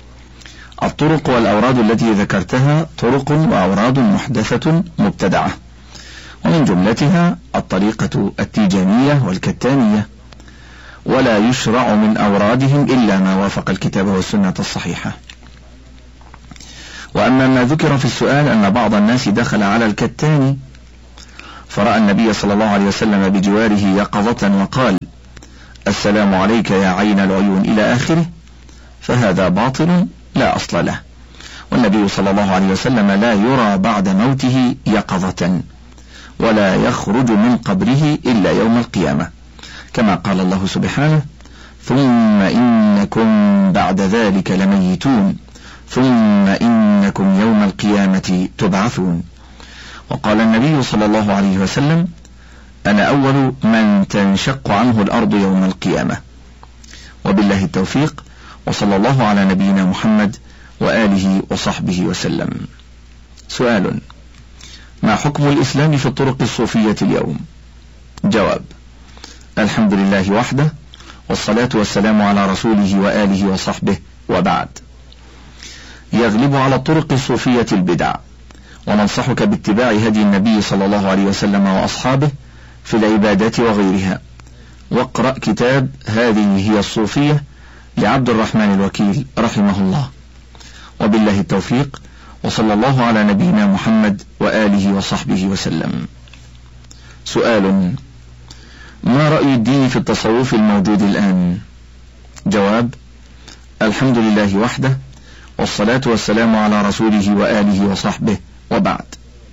الطرق والأوراد التي ذكرتها طرق وأوراد محدثة مبتدعة، ومن جملتها الطريقة التيجانية والكتانية، ولا يشرع من أورادهم إلا ما وافق الكتاب والسنة الصحيحة. وأما ما ذكر في السؤال أن بعض الناس دخل على الكتان فرأى النبي صلى الله عليه وسلم بجواره يقظة وقال السلام عليك يا عين العيون إلى آخره، فهذا باطل لا أصل له، والنبي صلى الله عليه وسلم لا يرى بعد موته يقظة ولا يخرج من قبره إلا يوم القيامة، كما قال الله سبحانه ثم إنكم بعد ذلك لميتون ثم إنكم يوم القيامة تبعثون. وقال النبي صلى الله عليه وسلم أنا أول من تنشق عنه الأرض يوم القيامة. وبالله التوفيق، وصلى الله على نبينا محمد وآله وصحبه وسلم. سؤال: ما حكم الإسلام في الطرق الصوفية اليوم؟ جواب: الحمد لله وحده، والصلاة والسلام على رسوله وآله وصحبه، وبعد. يغلب على الطرق الصوفية البدع، وننصحك باتباع هدي النبي صلى الله عليه وسلم وأصحابه في العبادات وغيرها، واقرأ كتاب هذه هي الصوفية لعبد الرحمن الوكيل رحمه الله. وبالله التوفيق، وصلى الله على نبينا محمد وآله وصحبه وسلم. سؤال: ما رأي الدين في التصوف الموجود الآن؟ جواب: الحمد لله وحده، والصلاة والسلام على رسوله وآله وصحبه، وبعد.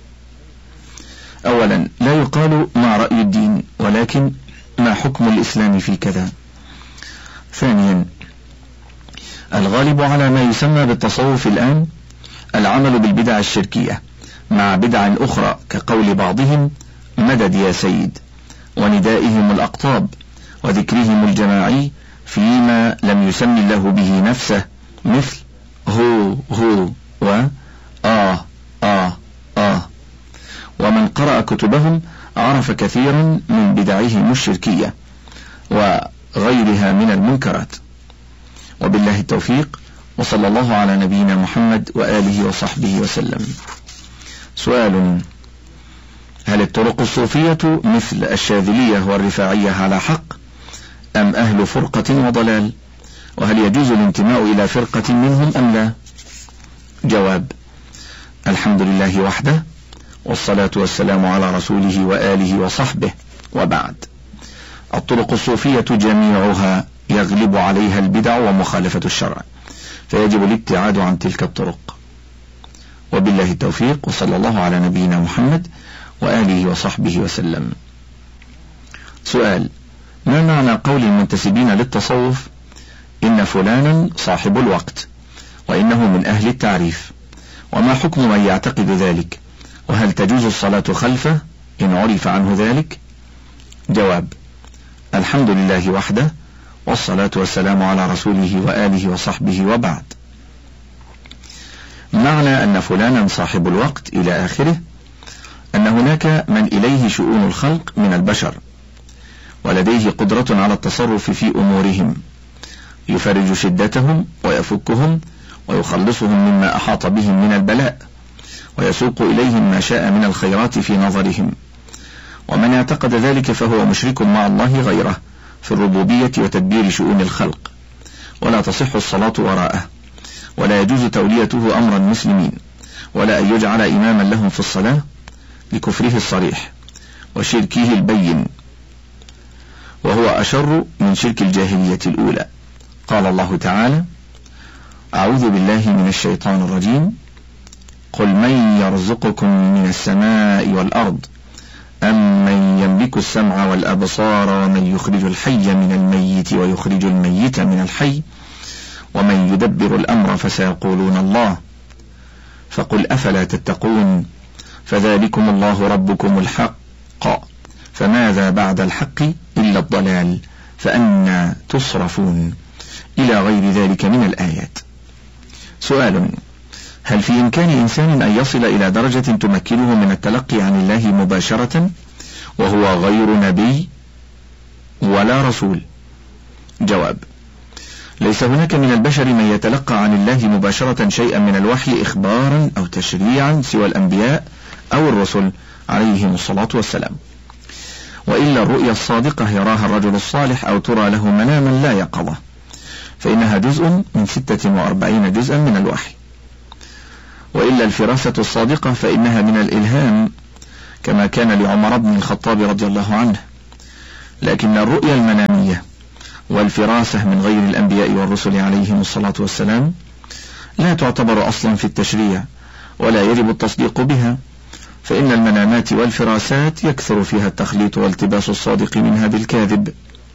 أولا، لا يقال ما رأي الدين، ولكن ما حكم الإسلام في كذا. ثانيا، الغالب على ما يسمى بالتصوف الآن العمل بالبدع الشركية مع بدع أخرى، كقول بعضهم مدد يا سيد، وندائهم الأقطاب، وذكرهم الجماعي فيما لم يسمي الله به نفسه، مثل هو هو و آه آه آه. ومن قرأ كتبهم عرف كثيرا من بدعهم الشركية وغيرها من المنكرات. وبالله التوفيق، وصلى الله على نبينا محمد وآله وصحبه وسلم. سؤال: هل الطرق الصوفية مثل الشاذلية والرفاعية على حق، أم أهل فرقة وضلال؟ وهل يجوز الانتماء إلى فرقة منهم أم لا؟ جواب: الحمد لله وحده، والصلاة والسلام على رسوله وآله وصحبه، وبعد. الطرق الصوفية جميعها يغلب عليها البدع ومخالفة الشرع، فيجب الابتعاد عن تلك الطرق. وبالله التوفيق، وصلى الله على نبينا محمد وآله وصحبه وسلم. سؤال: ما معنى قول المنتسبين للتصوف إن فلانا صاحب الوقت وإنه من أهل التعريف؟ وما حكم من يعتقد ذلك؟ وهل تجوز الصلاة خلفه إن عرف عنه ذلك؟ جواب: الحمد لله وحده، والصلاة والسلام على رسوله وآله وصحبه، وبعد. معنى أن فلانا صاحب الوقت إلى آخره أن هناك من إليه شؤون الخلق من البشر، ولديه قدرة على التصرف في أمورهم، يفرج شدتهم ويفكهم ويخلصهم مما أحاط بهم من البلاء، ويسوق إليهم ما شاء من الخيرات في نظرهم. ومن اعتقد ذلك فهو مشرك مع الله غيره في الربوبية وتدبير شؤون الخلق، ولا تصح الصلاة وراءه، ولا يجوز توليته أمر المسلمين، ولا أن يجعل إماما لهم في الصلاة، لكفره الصريح وشركه البين، وهو أشر من شرك الجاهلية الأولى. قال الله تعالى: أعوذ بالله من الشيطان الرجيم: قل من يرزقكم من السماء والأرض أم من يملك السمع والأبصار ومن يخرج الحي من الميت ويخرج الميت من الحي ومن يدبر الأمر فسيقولون الله، فقل أفلا تتقون، فذلكم الله ربكم الحق، فماذا بعد الحق إلا الضلال، فأنى تصرفون، إلى غير ذلك من الآيات. سؤال: هل في إمكان إنسان أن يصل إلى درجة تمكنه من التلقي عن الله مباشرة وهو غير نبي ولا رسول؟ جواب: ليس هناك من البشر من يتلقى عن الله مباشرة شيئا من الوحي إخبارا أو تشريعا سوى الأنبياء أو الرسل عليهم الصلاة والسلام، وإلا الرؤيا الصادقة يراها الرجل الصالح أو ترى له مناما لا يقظة، فإنها جزء من ستة وأربعين جزءا من الوحي. وإلا الفراسة الصادقة فإنها من الإلهام كما كان لعمر بن الخطاب رضي الله عنه، لكن الرؤيا المنامية والفراسة من غير الأنبياء والرسل عليهم الصلاة والسلام لا تعتبر أصلا في التشريع ولا يجب التصديق بها، فإن المنامات والفراسات يكثر فيها التخليط والتباس الصادق منها بالكاذب،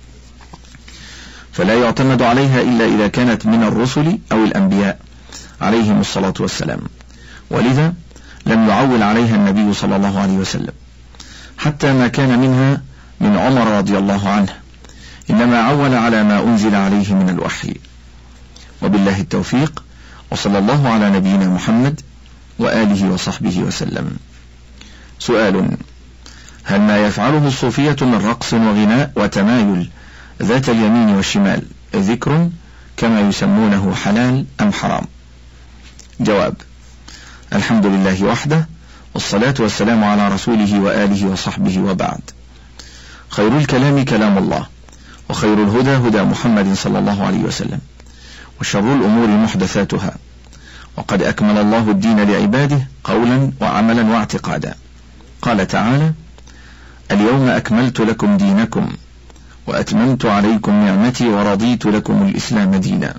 فلا يعتمد عليها إلا إذا كانت من الرسل أو الأنبياء عليهم الصلاة والسلام، ولذا لم يعول عليها النبي صلى الله عليه وسلم حتى ما كان منها من عمر رضي الله عنه، إنما عول على ما أنزل عليه من الوحي. وبالله التوفيق، وصلى الله على نبينا محمد وآله وصحبه وسلم. سؤال: هل ما يفعله الصوفية من رقص وغناء وتمايل ذات اليمين والشمال ذكر كما يسمونه حلال أم حرام؟ جواب: الحمد لله وحده، والصلاة والسلام على رسوله وآله وصحبه، وبعد. خير الكلام كلام الله، وخير الهدى هدى محمد صلى الله عليه وسلم، وشر الأمور محدثاتها، وقد أكمل الله الدين لعباده قولا وعملا واعتقادا. قال تعالى: اليوم أكملت لكم دينكم وأتممت عليكم نعمتي ورضيت لكم الإسلام دينا.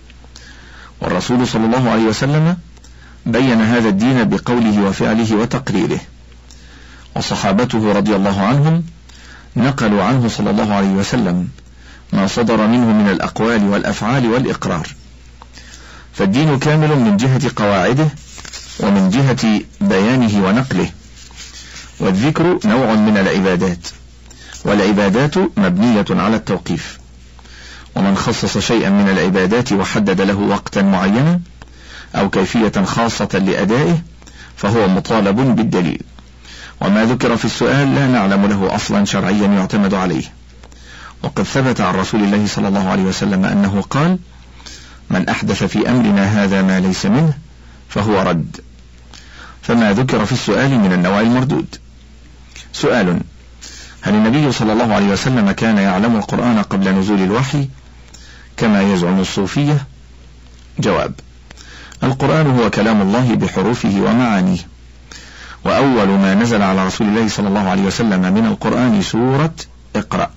والرسول صلى الله عليه وسلم بين هذا الدين بقوله وفعله وتقريره، وصحابته رضي الله عنهم نقلوا عنه صلى الله عليه وسلم ما صدر منه من الأقوال والأفعال والإقرار. فالدين كامل من جهة قواعده ومن جهة بيانه ونقله. والذكر نوع من العبادات، والعبادات مبنية على التوقيف، ومن خصص شيئا من العبادات وحدد له وقتا معينا أو كيفية خاصة لأدائه فهو مطالب بالدليل، وما ذكر في السؤال لا نعلم له أصلا شرعيا يعتمد عليه. وقد ثبت عن رسول الله صلى الله عليه وسلم أنه قال: من أحدث في أمرنا هذا ما ليس منه فهو رد. فما ذكر في السؤال من النوع المردود. سؤال: هل النبي صلى الله عليه وسلم كان يعلم القرآن قبل نزول الوحي كما يزعم الصوفية؟ جواب: القرآن هو كلام الله بحروفه ومعانيه، وأول ما نزل على رسول الله صلى الله عليه وسلم من القرآن سورة اقرأ،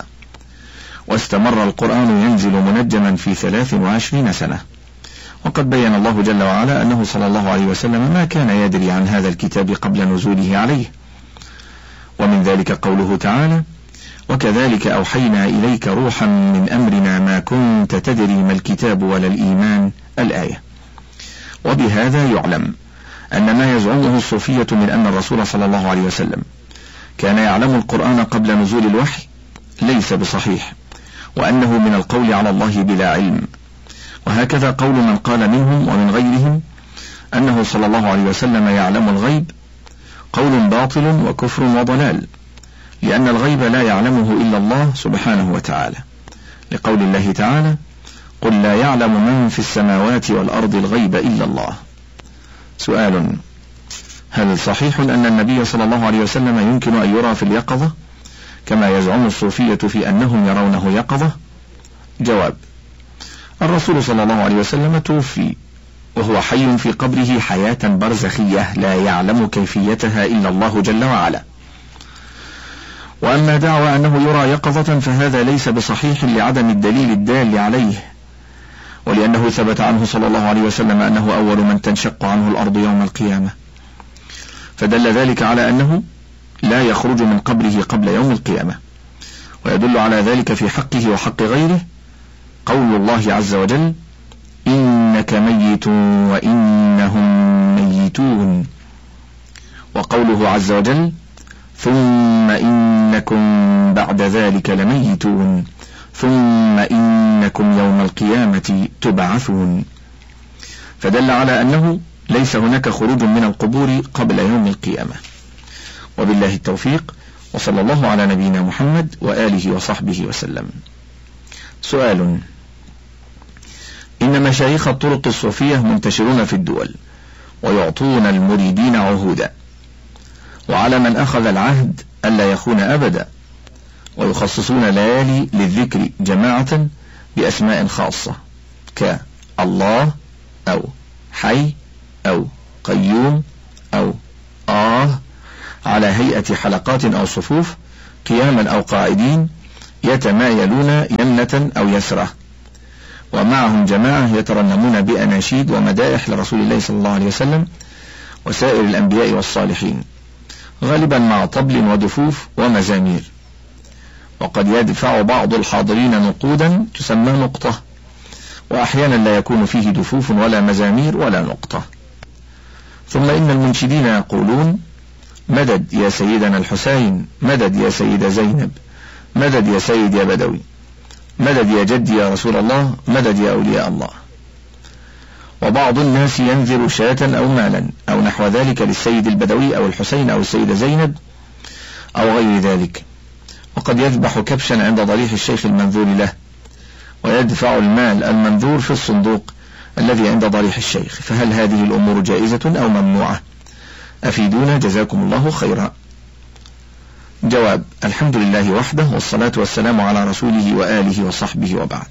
واستمر القرآن ينزل منجما في ثلاث وعشرين سنة. وقد بين الله جل وعلا أنه صلى الله عليه وسلم ما كان يدري عن هذا الكتاب قبل نزوله عليه، ومن ذلك قوله تعالى: وكذلك أوحينا إليك روحا من أمرنا ما كنت تدري ما الكتاب ولا الإيمان، الآية. وبهذا يعلم أن ما يزعمه الصوفية من أن الرسول صلى الله عليه وسلم كان يعلم القرآن قبل نزول الوحي ليس بصحيح، وأنه من القول على الله بلا علم. وهكذا قول من قال منهم ومن غيرهم أنه صلى الله عليه وسلم يعلم الغيب قول باطل وكفر وضلال، لأن الغيب لا يعلمه إلا الله سبحانه وتعالى، لقول الله تعالى: قل لا يعلم من في السماوات والأرض الغيب إلا الله. سؤال: هل صحيح أن النبي صلى الله عليه وسلم يمكن أن يرى في اليقظة كما يزعم الصوفية في أنهم يرونه يقظة؟ جواب: الرسول صلى الله عليه وسلم توفي وهو حي في قبره حياة برزخية لا يعلم كيفيتها إلا الله جل وعلا. وأما دعوى أنه يرى يقظة فهذا ليس بصحيح لعدم الدليل الدال عليه، ولأنه ثبت عنه صلى الله عليه وسلم أنه أول من تنشق عنه الأرض يوم القيامة، فدل ذلك على أنه لا يخرج من قبره قبل يوم القيامة. ويدل على ذلك في حقه وحق غيره قول الله عز وجل: إنك ميت وإنهم ميتون، وقوله عز وجل: ثم إنكم بعد ذلك لميتون ثم إنكم يوم القيامة تبعثون. فدل على أنه ليس هناك خروج من القبور قبل يوم القيامة. وبالله التوفيق، وصلى الله على نبينا محمد وآله وصحبه وسلم. سؤال: إن مشايخ الطرق الصوفية منتشرون في الدول ويعطون المريدين عهودا، وعلى من أخذ العهد ألا يخون أبدا، ويخصصون ليالي للذكر جماعة بأسماء خاصة كالله أو حي أو قيوم أو آه على هيئة حلقات أو صفوف قياما أو قاعدين يتمايلون يمنة أو يسرة، ومعهم جماعة يترنمون بأناشيد ومدائح لرسول الله صلى الله عليه وسلم وسائر الأنبياء والصالحين، غالبا مع طبل ودفوف ومزامير. وقد يدفع بعض الحاضرين نقودا تسمى نقطة، وأحيانا لا يكون فيه دفوف ولا مزامير ولا نقطة. ثم إن المنشدين يقولون: مدد يا سيدنا الحسين، مدد يا سيدة زينب، مدد يا سيد يا بدوي، مدد يا جدي يا رسول الله، مدد يا أولياء الله. وبعض الناس ينذر شاة أو مالا أو نحو ذلك للسيد البدوي أو الحسين أو السيدة زينب أو غير ذلك، وقد يذبح كبشا عند ضريح الشيخ المنذور له، ويدفع المال المنذور في الصندوق الذي عند ضريح الشيخ. فهل هذه الأمور جائزة أو ممنوعة؟ أفيدونا جزاكم الله خيرا. جواب: الحمد لله وحده، والصلاة والسلام على رسوله وآله وصحبه، وبعد.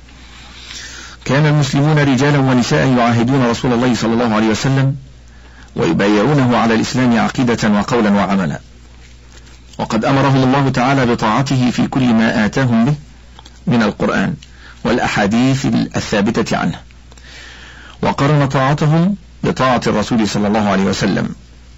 كان المسلمون رجالا ونساء يعاهدون رسول الله صلى الله عليه وسلم ويبايعونه على الإسلام عقيدة وقولا وعملا، وقد أمرهم الله تعالى بطاعته في كل ما آتاهم به من القرآن والأحاديث الثابتة عنه، وقرن طاعتهم بطاعة الرسول صلى الله عليه وسلم،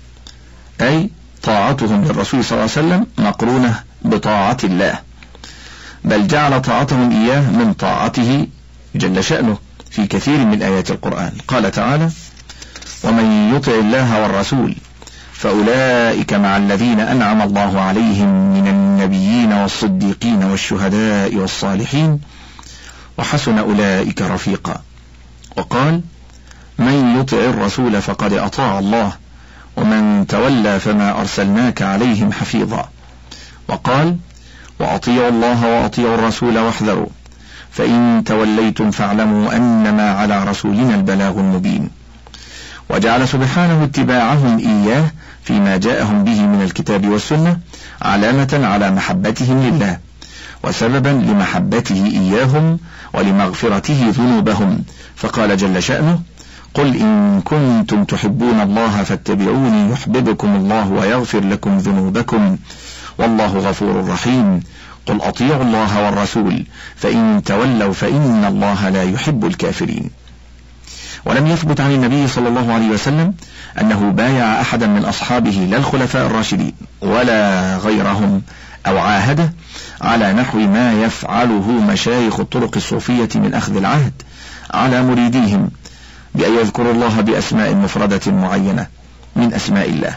أي طاعتهم للرسول صلى الله عليه وسلم مقرونة بطاعة الله، بل جعل طاعتهم إياه من طاعته جل شأنه في كثير من آيات القرآن. قال تعالى: ومن يطع الله والرسول فأولئك مع الذين أنعم الله عليهم من النبيين والصديقين والشهداء والصالحين وحسن أولئك رفيقا. وقال: من يطع الرسول فقد أطاع الله ومن تولى فما أرسلناك عليهم حفيظا. وقال: وأطيعوا الله وأطيعوا الرسول واحذروا فإن توليتم فاعلموا أنما على رسولنا البلاغ المبين. وجعل سبحانه اتباعهم إياه فيما جاءهم به من الكتاب والسنة علامة على محبتهم لله وسببا لمحبته إياهم ولمغفرته ذنوبهم، فقال جل شأنه: قل إن كنتم تحبون الله فاتبعوني يحببكم الله ويغفر لكم ذنوبكم والله غفور رحيم. قل أطيعوا الله والرسول فإن تولوا فإن الله لا يحب الكافرين. ولم يثبت عن النبي صلى الله عليه وسلم أنه بايع أحدا من أصحابه لا الخلفاء الراشدين ولا غيرهم أو عاهده على نحو ما يفعله مشايخ الطرق الصوفية من أخذ العهد على مريديهم بأن يذكروا الله بأسماء مفردة معينة من أسماء الله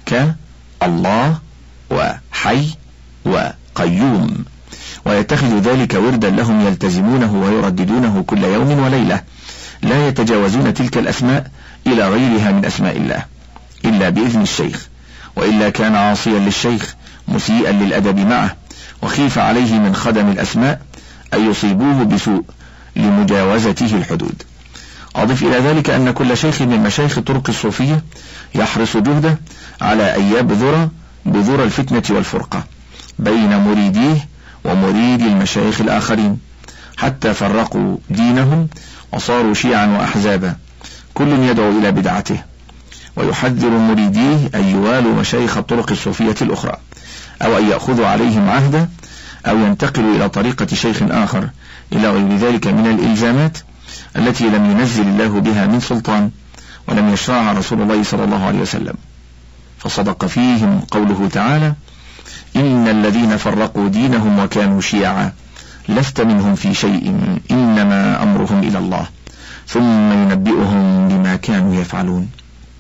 كالله وحي وقيوم، ويتخذ ذلك وردا لهم يلتزمونه ويرددونه كل يوم وليلة، لا يتجاوزون تلك الأسماء إلى غيرها من أسماء الله إلا بإذن الشيخ، وإلا كان عاصيا للشيخ مسيئا للأدب معه، وخيف عليه من خدم الأسماء أن يصيبوه بسوء لمجاوزته الحدود. أضف إلى ذلك أن كل شيخ من مشايخ الطرق الصوفية يحرص جهده على أن يبذر بذور الفتنة والفرقة بين مريديه ومريد المشايخ الآخرين، حتى فرقوا دينهم وصاروا شيعا وأحزابا كل يدعو إلى بدعته، ويحذر مريديه أن يوالوا مشايخ الطرق الصوفية الأخرى أو أن يأخذوا عليهم عهدا أو ينتقلوا إلى طريقة شيخ آخر إلى غير ذلك من الإلزامات التي لم ينزل الله بها من سلطان ولم يشرعها رسول الله صلى الله عليه وسلم. فصدق فيهم قوله تعالى: إن الذين فرقوا دينهم وكانوا شيعا لست منهم في شيء إنما أمرهم إلى الله ثم ينبئهم بما كانوا يفعلون.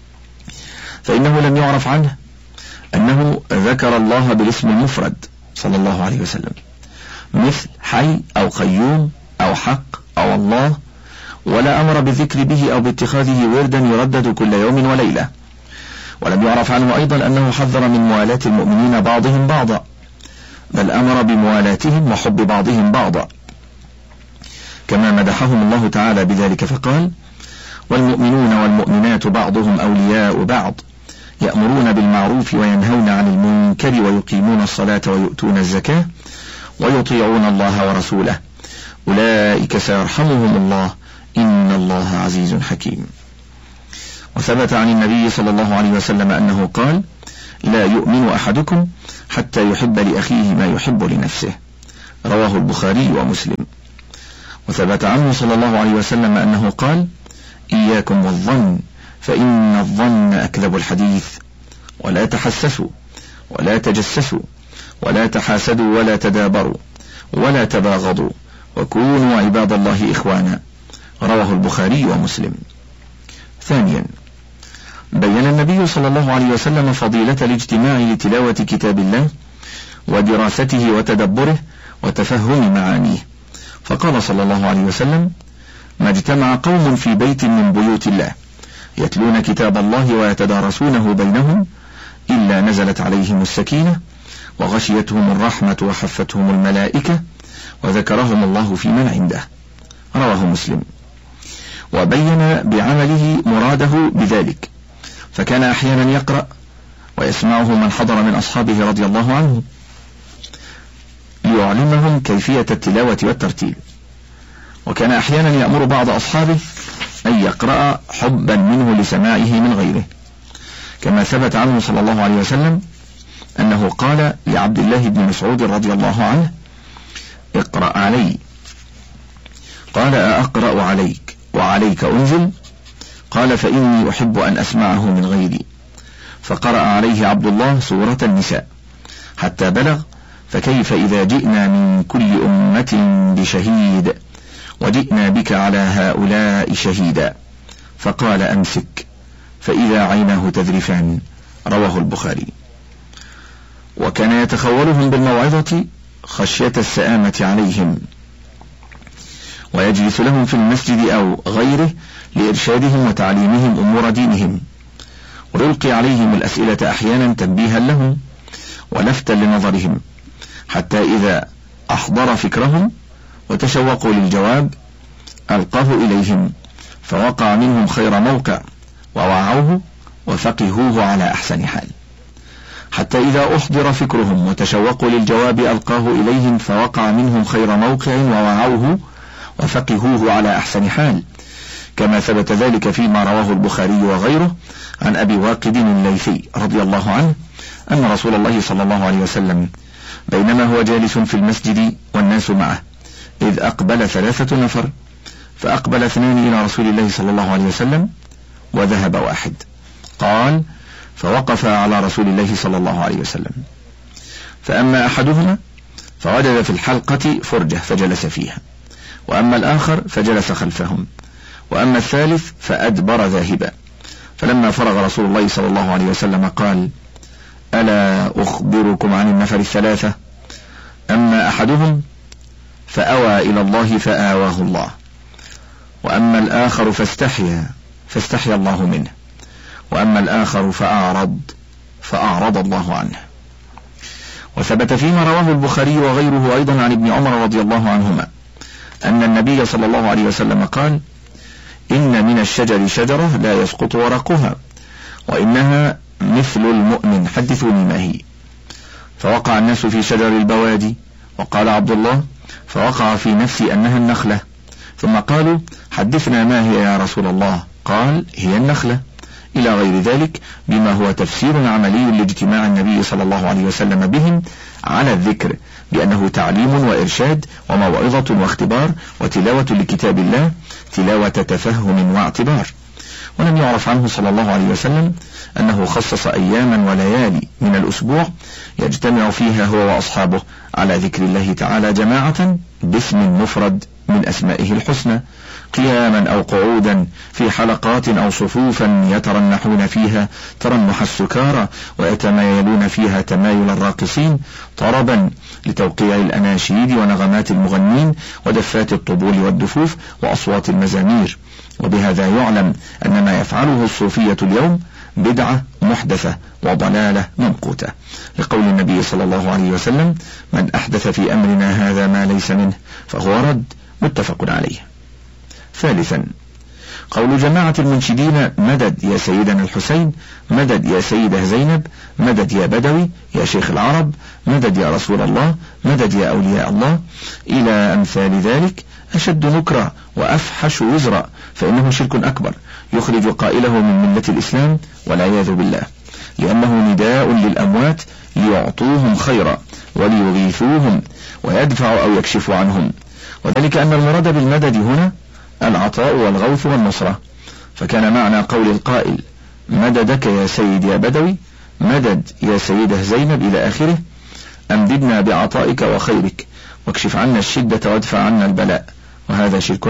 فإنه لم يعرف عنه أنه ذكر الله بالاسم المفرد صلى الله عليه وسلم مثل حي أو قيوم أو حق أو الله، ولا أمر بالذكر به أو باتخاذه وردا يردد كل يوم وليلة. ولم يعرف عنه أيضا أنه حذر من موالاة المؤمنين بعضهم بعضا، بل أمر بموالاتهم وحب بعضهم بعضا، كما مدحهم الله تعالى بذلك فقال: والمؤمنون والمؤمنات بعضهم أولياء بعض يأمرون بالمعروف وينهون عن المنكر ويقيمون الصلاة ويؤتون الزكاة ويطيعون الله ورسوله أولئك سيرحمهم الله إن الله عزيز حكيم. وثبت عن النبي صلى الله عليه وسلم أنه قال: لا يؤمن أحدكم حتى يحب لأخيه ما يحب لنفسه، رواه البخاري ومسلم. وثبت عنه صلى الله عليه وسلم أنه قال: إياكم والظن فإن الظن أكذب الحديث، ولا تحسسوا ولا تجسسوا ولا تحاسدوا ولا تدابروا ولا تباغضوا وكونوا عباد الله إخوانا، رواه البخاري ومسلم. ثانيا، بين النبي صلى الله عليه وسلم فضيلة الاجتماع لتلاوة كتاب الله ودراسته وتدبره وتفهم معانيه، فقال صلى الله عليه وسلم: ما اجتمع قوم في بيت من بيوت الله يتلون كتاب الله ويتدارسونه بينهم إلا نزلت عليهم السكينة وغشيتهم الرحمة وحفتهم الملائكة وذكرهم الله في من عنده، رواه مسلم. وبين بعمله مراده بذلك، فكان أحيانا يقرأ ويسمعه من حضر من أصحابه رضي الله عنه ليعلمهم كيفية التلاوة والترتيل، وكان أحيانا يأمر بعض أصحابه أن يقرأ حبا منه لسماعه من غيره، كما ثبت عنه صلى الله عليه وسلم أنه قال لعبد الله بن مسعود رضي الله عنه: اقرأ علي. قال: أقرأ عليك وعليك أنزل؟ قال: فإني أحب أن أسمعه من غيري. فقرأ عليه عبد الله سورة النساء حتى بلغ: فكيف إذا جئنا من كل أمة بشهيد وجئنا بك على هؤلاء شهيدا، فقال: أمسك، فإذا عيناه تذرفان، رواه البخاري. وكان يتخولهم بالموعظة خشية السآمة عليهم، ويجلس لهم في المسجد أو غيره لإرشادهم وتعليمهم أمور دينهم، ويلقي عليهم الأسئلة أحيانا تنبيها لهم ولفتا لنظرهم، حتى إذا أحضر فكرهم وتشوقوا للجواب ألقاه إليهم، فوقع منهم خير موقع ووعوه وفقهوه على أحسن حال، حتى إذا أحضر فكرهم وتشوقوا للجواب ألقاه إليهم فوقع منهم خير موقع ووعوه وفقهوه على أحسن حال، كما ثبت ذلك فيما رواه البخاري وغيره عن أبي واقد الليثي رضي الله عنه أن رسول الله صلى الله عليه وسلم بينما هو جالس في المسجد والناس معه إذ أقبل ثلاثة نفر، فأقبل اثنان إلى رسول الله صلى الله عليه وسلم وذهب واحد. قال: فوقف على رسول الله صلى الله عليه وسلم، فأما أحدهما فوجد في الحلقة فرجة فجلس فيها، وأما الآخر فجلس خلفهم، وأما الثالث فأدبر ذاهبا. فلما فرغ رسول الله صلى الله عليه وسلم قال: ألا أخبركم عن النفر الثلاثة؟ أما أحدهم فأوى إلى الله فآواه الله، وأما الآخر فاستحيا فاستحيا الله منه، وأما الآخر فأعرض فأعرض الله عنه. وثبت فيما رواه البخاري وغيره أيضا عن ابن عمر رضي الله عنهما أن النبي صلى الله عليه وسلم قال: إن من الشجر شجرة لا يسقط ورقها وإنها مثل المؤمن، حدثوني ما هي. فوقع الناس في شجر البوادي، وقال عبد الله: فوقع في نفسي أنها النخلة، ثم قالوا: حدثنا ما هي يا رسول الله؟ قال: هي النخلة، إلى غير ذلك بما هو تفسير عملي لاجتماع النبي صلى الله عليه وسلم بهم على الذكر بأنه تعليم وإرشاد وموعظة واختبار وتلاوة لكتاب الله تلاوة تفهم واعتبار. ولم يعرف عنه صلى الله عليه وسلم أنه خصص أياما وليالي من الأسبوع يجتمع فيها هو وأصحابه على ذكر الله تعالى جماعة باسم مفرد من أسمائه الحسنى، قياما أو قعودا في حلقات أو صفوفا يترنحون فيها ترنح السكارى ويتمايلون فيها تمايل الراقصين، طربا لتوقيع الأناشيد ونغمات المغنين ودفات الطبول والدفوف وأصوات المزامير. وبهذا يعلم أن ما يفعله الصوفية اليوم بدعة محدثة وضلالة ممقوتة، لقول النبي صلى الله عليه وسلم: من أحدث في أمرنا هذا ما ليس منه فهو رد، متفق عليه. ثالثا، قول جماعة المنشدين: مدد يا سيدنا الحسين، مدد يا سيدة زينب، مدد يا بدوي يا شيخ العرب، مدد يا رسول الله، مدد يا أولياء الله، إلى أمثال ذلك، أشد نكرة وأفحش وزرا، فإنه شرك أكبر يخرج قائله من ملة الإسلام والعياذ بالله، لأنه نداء للأموات ليعطوهم خيرا وليغيثوهم ويدفع أو يكشف عنهم، وذلك أن المراد بالمدد هنا العطاء والغوث والنصرة. فكان معنى قول القائل مددك يا سيد يا بدوي، مدد يا سيدة زينب إلى آخره، أمددنا بعطائك وخيرك واكشف عنا الشدة وادفع عنا البلاء، وهذا شرك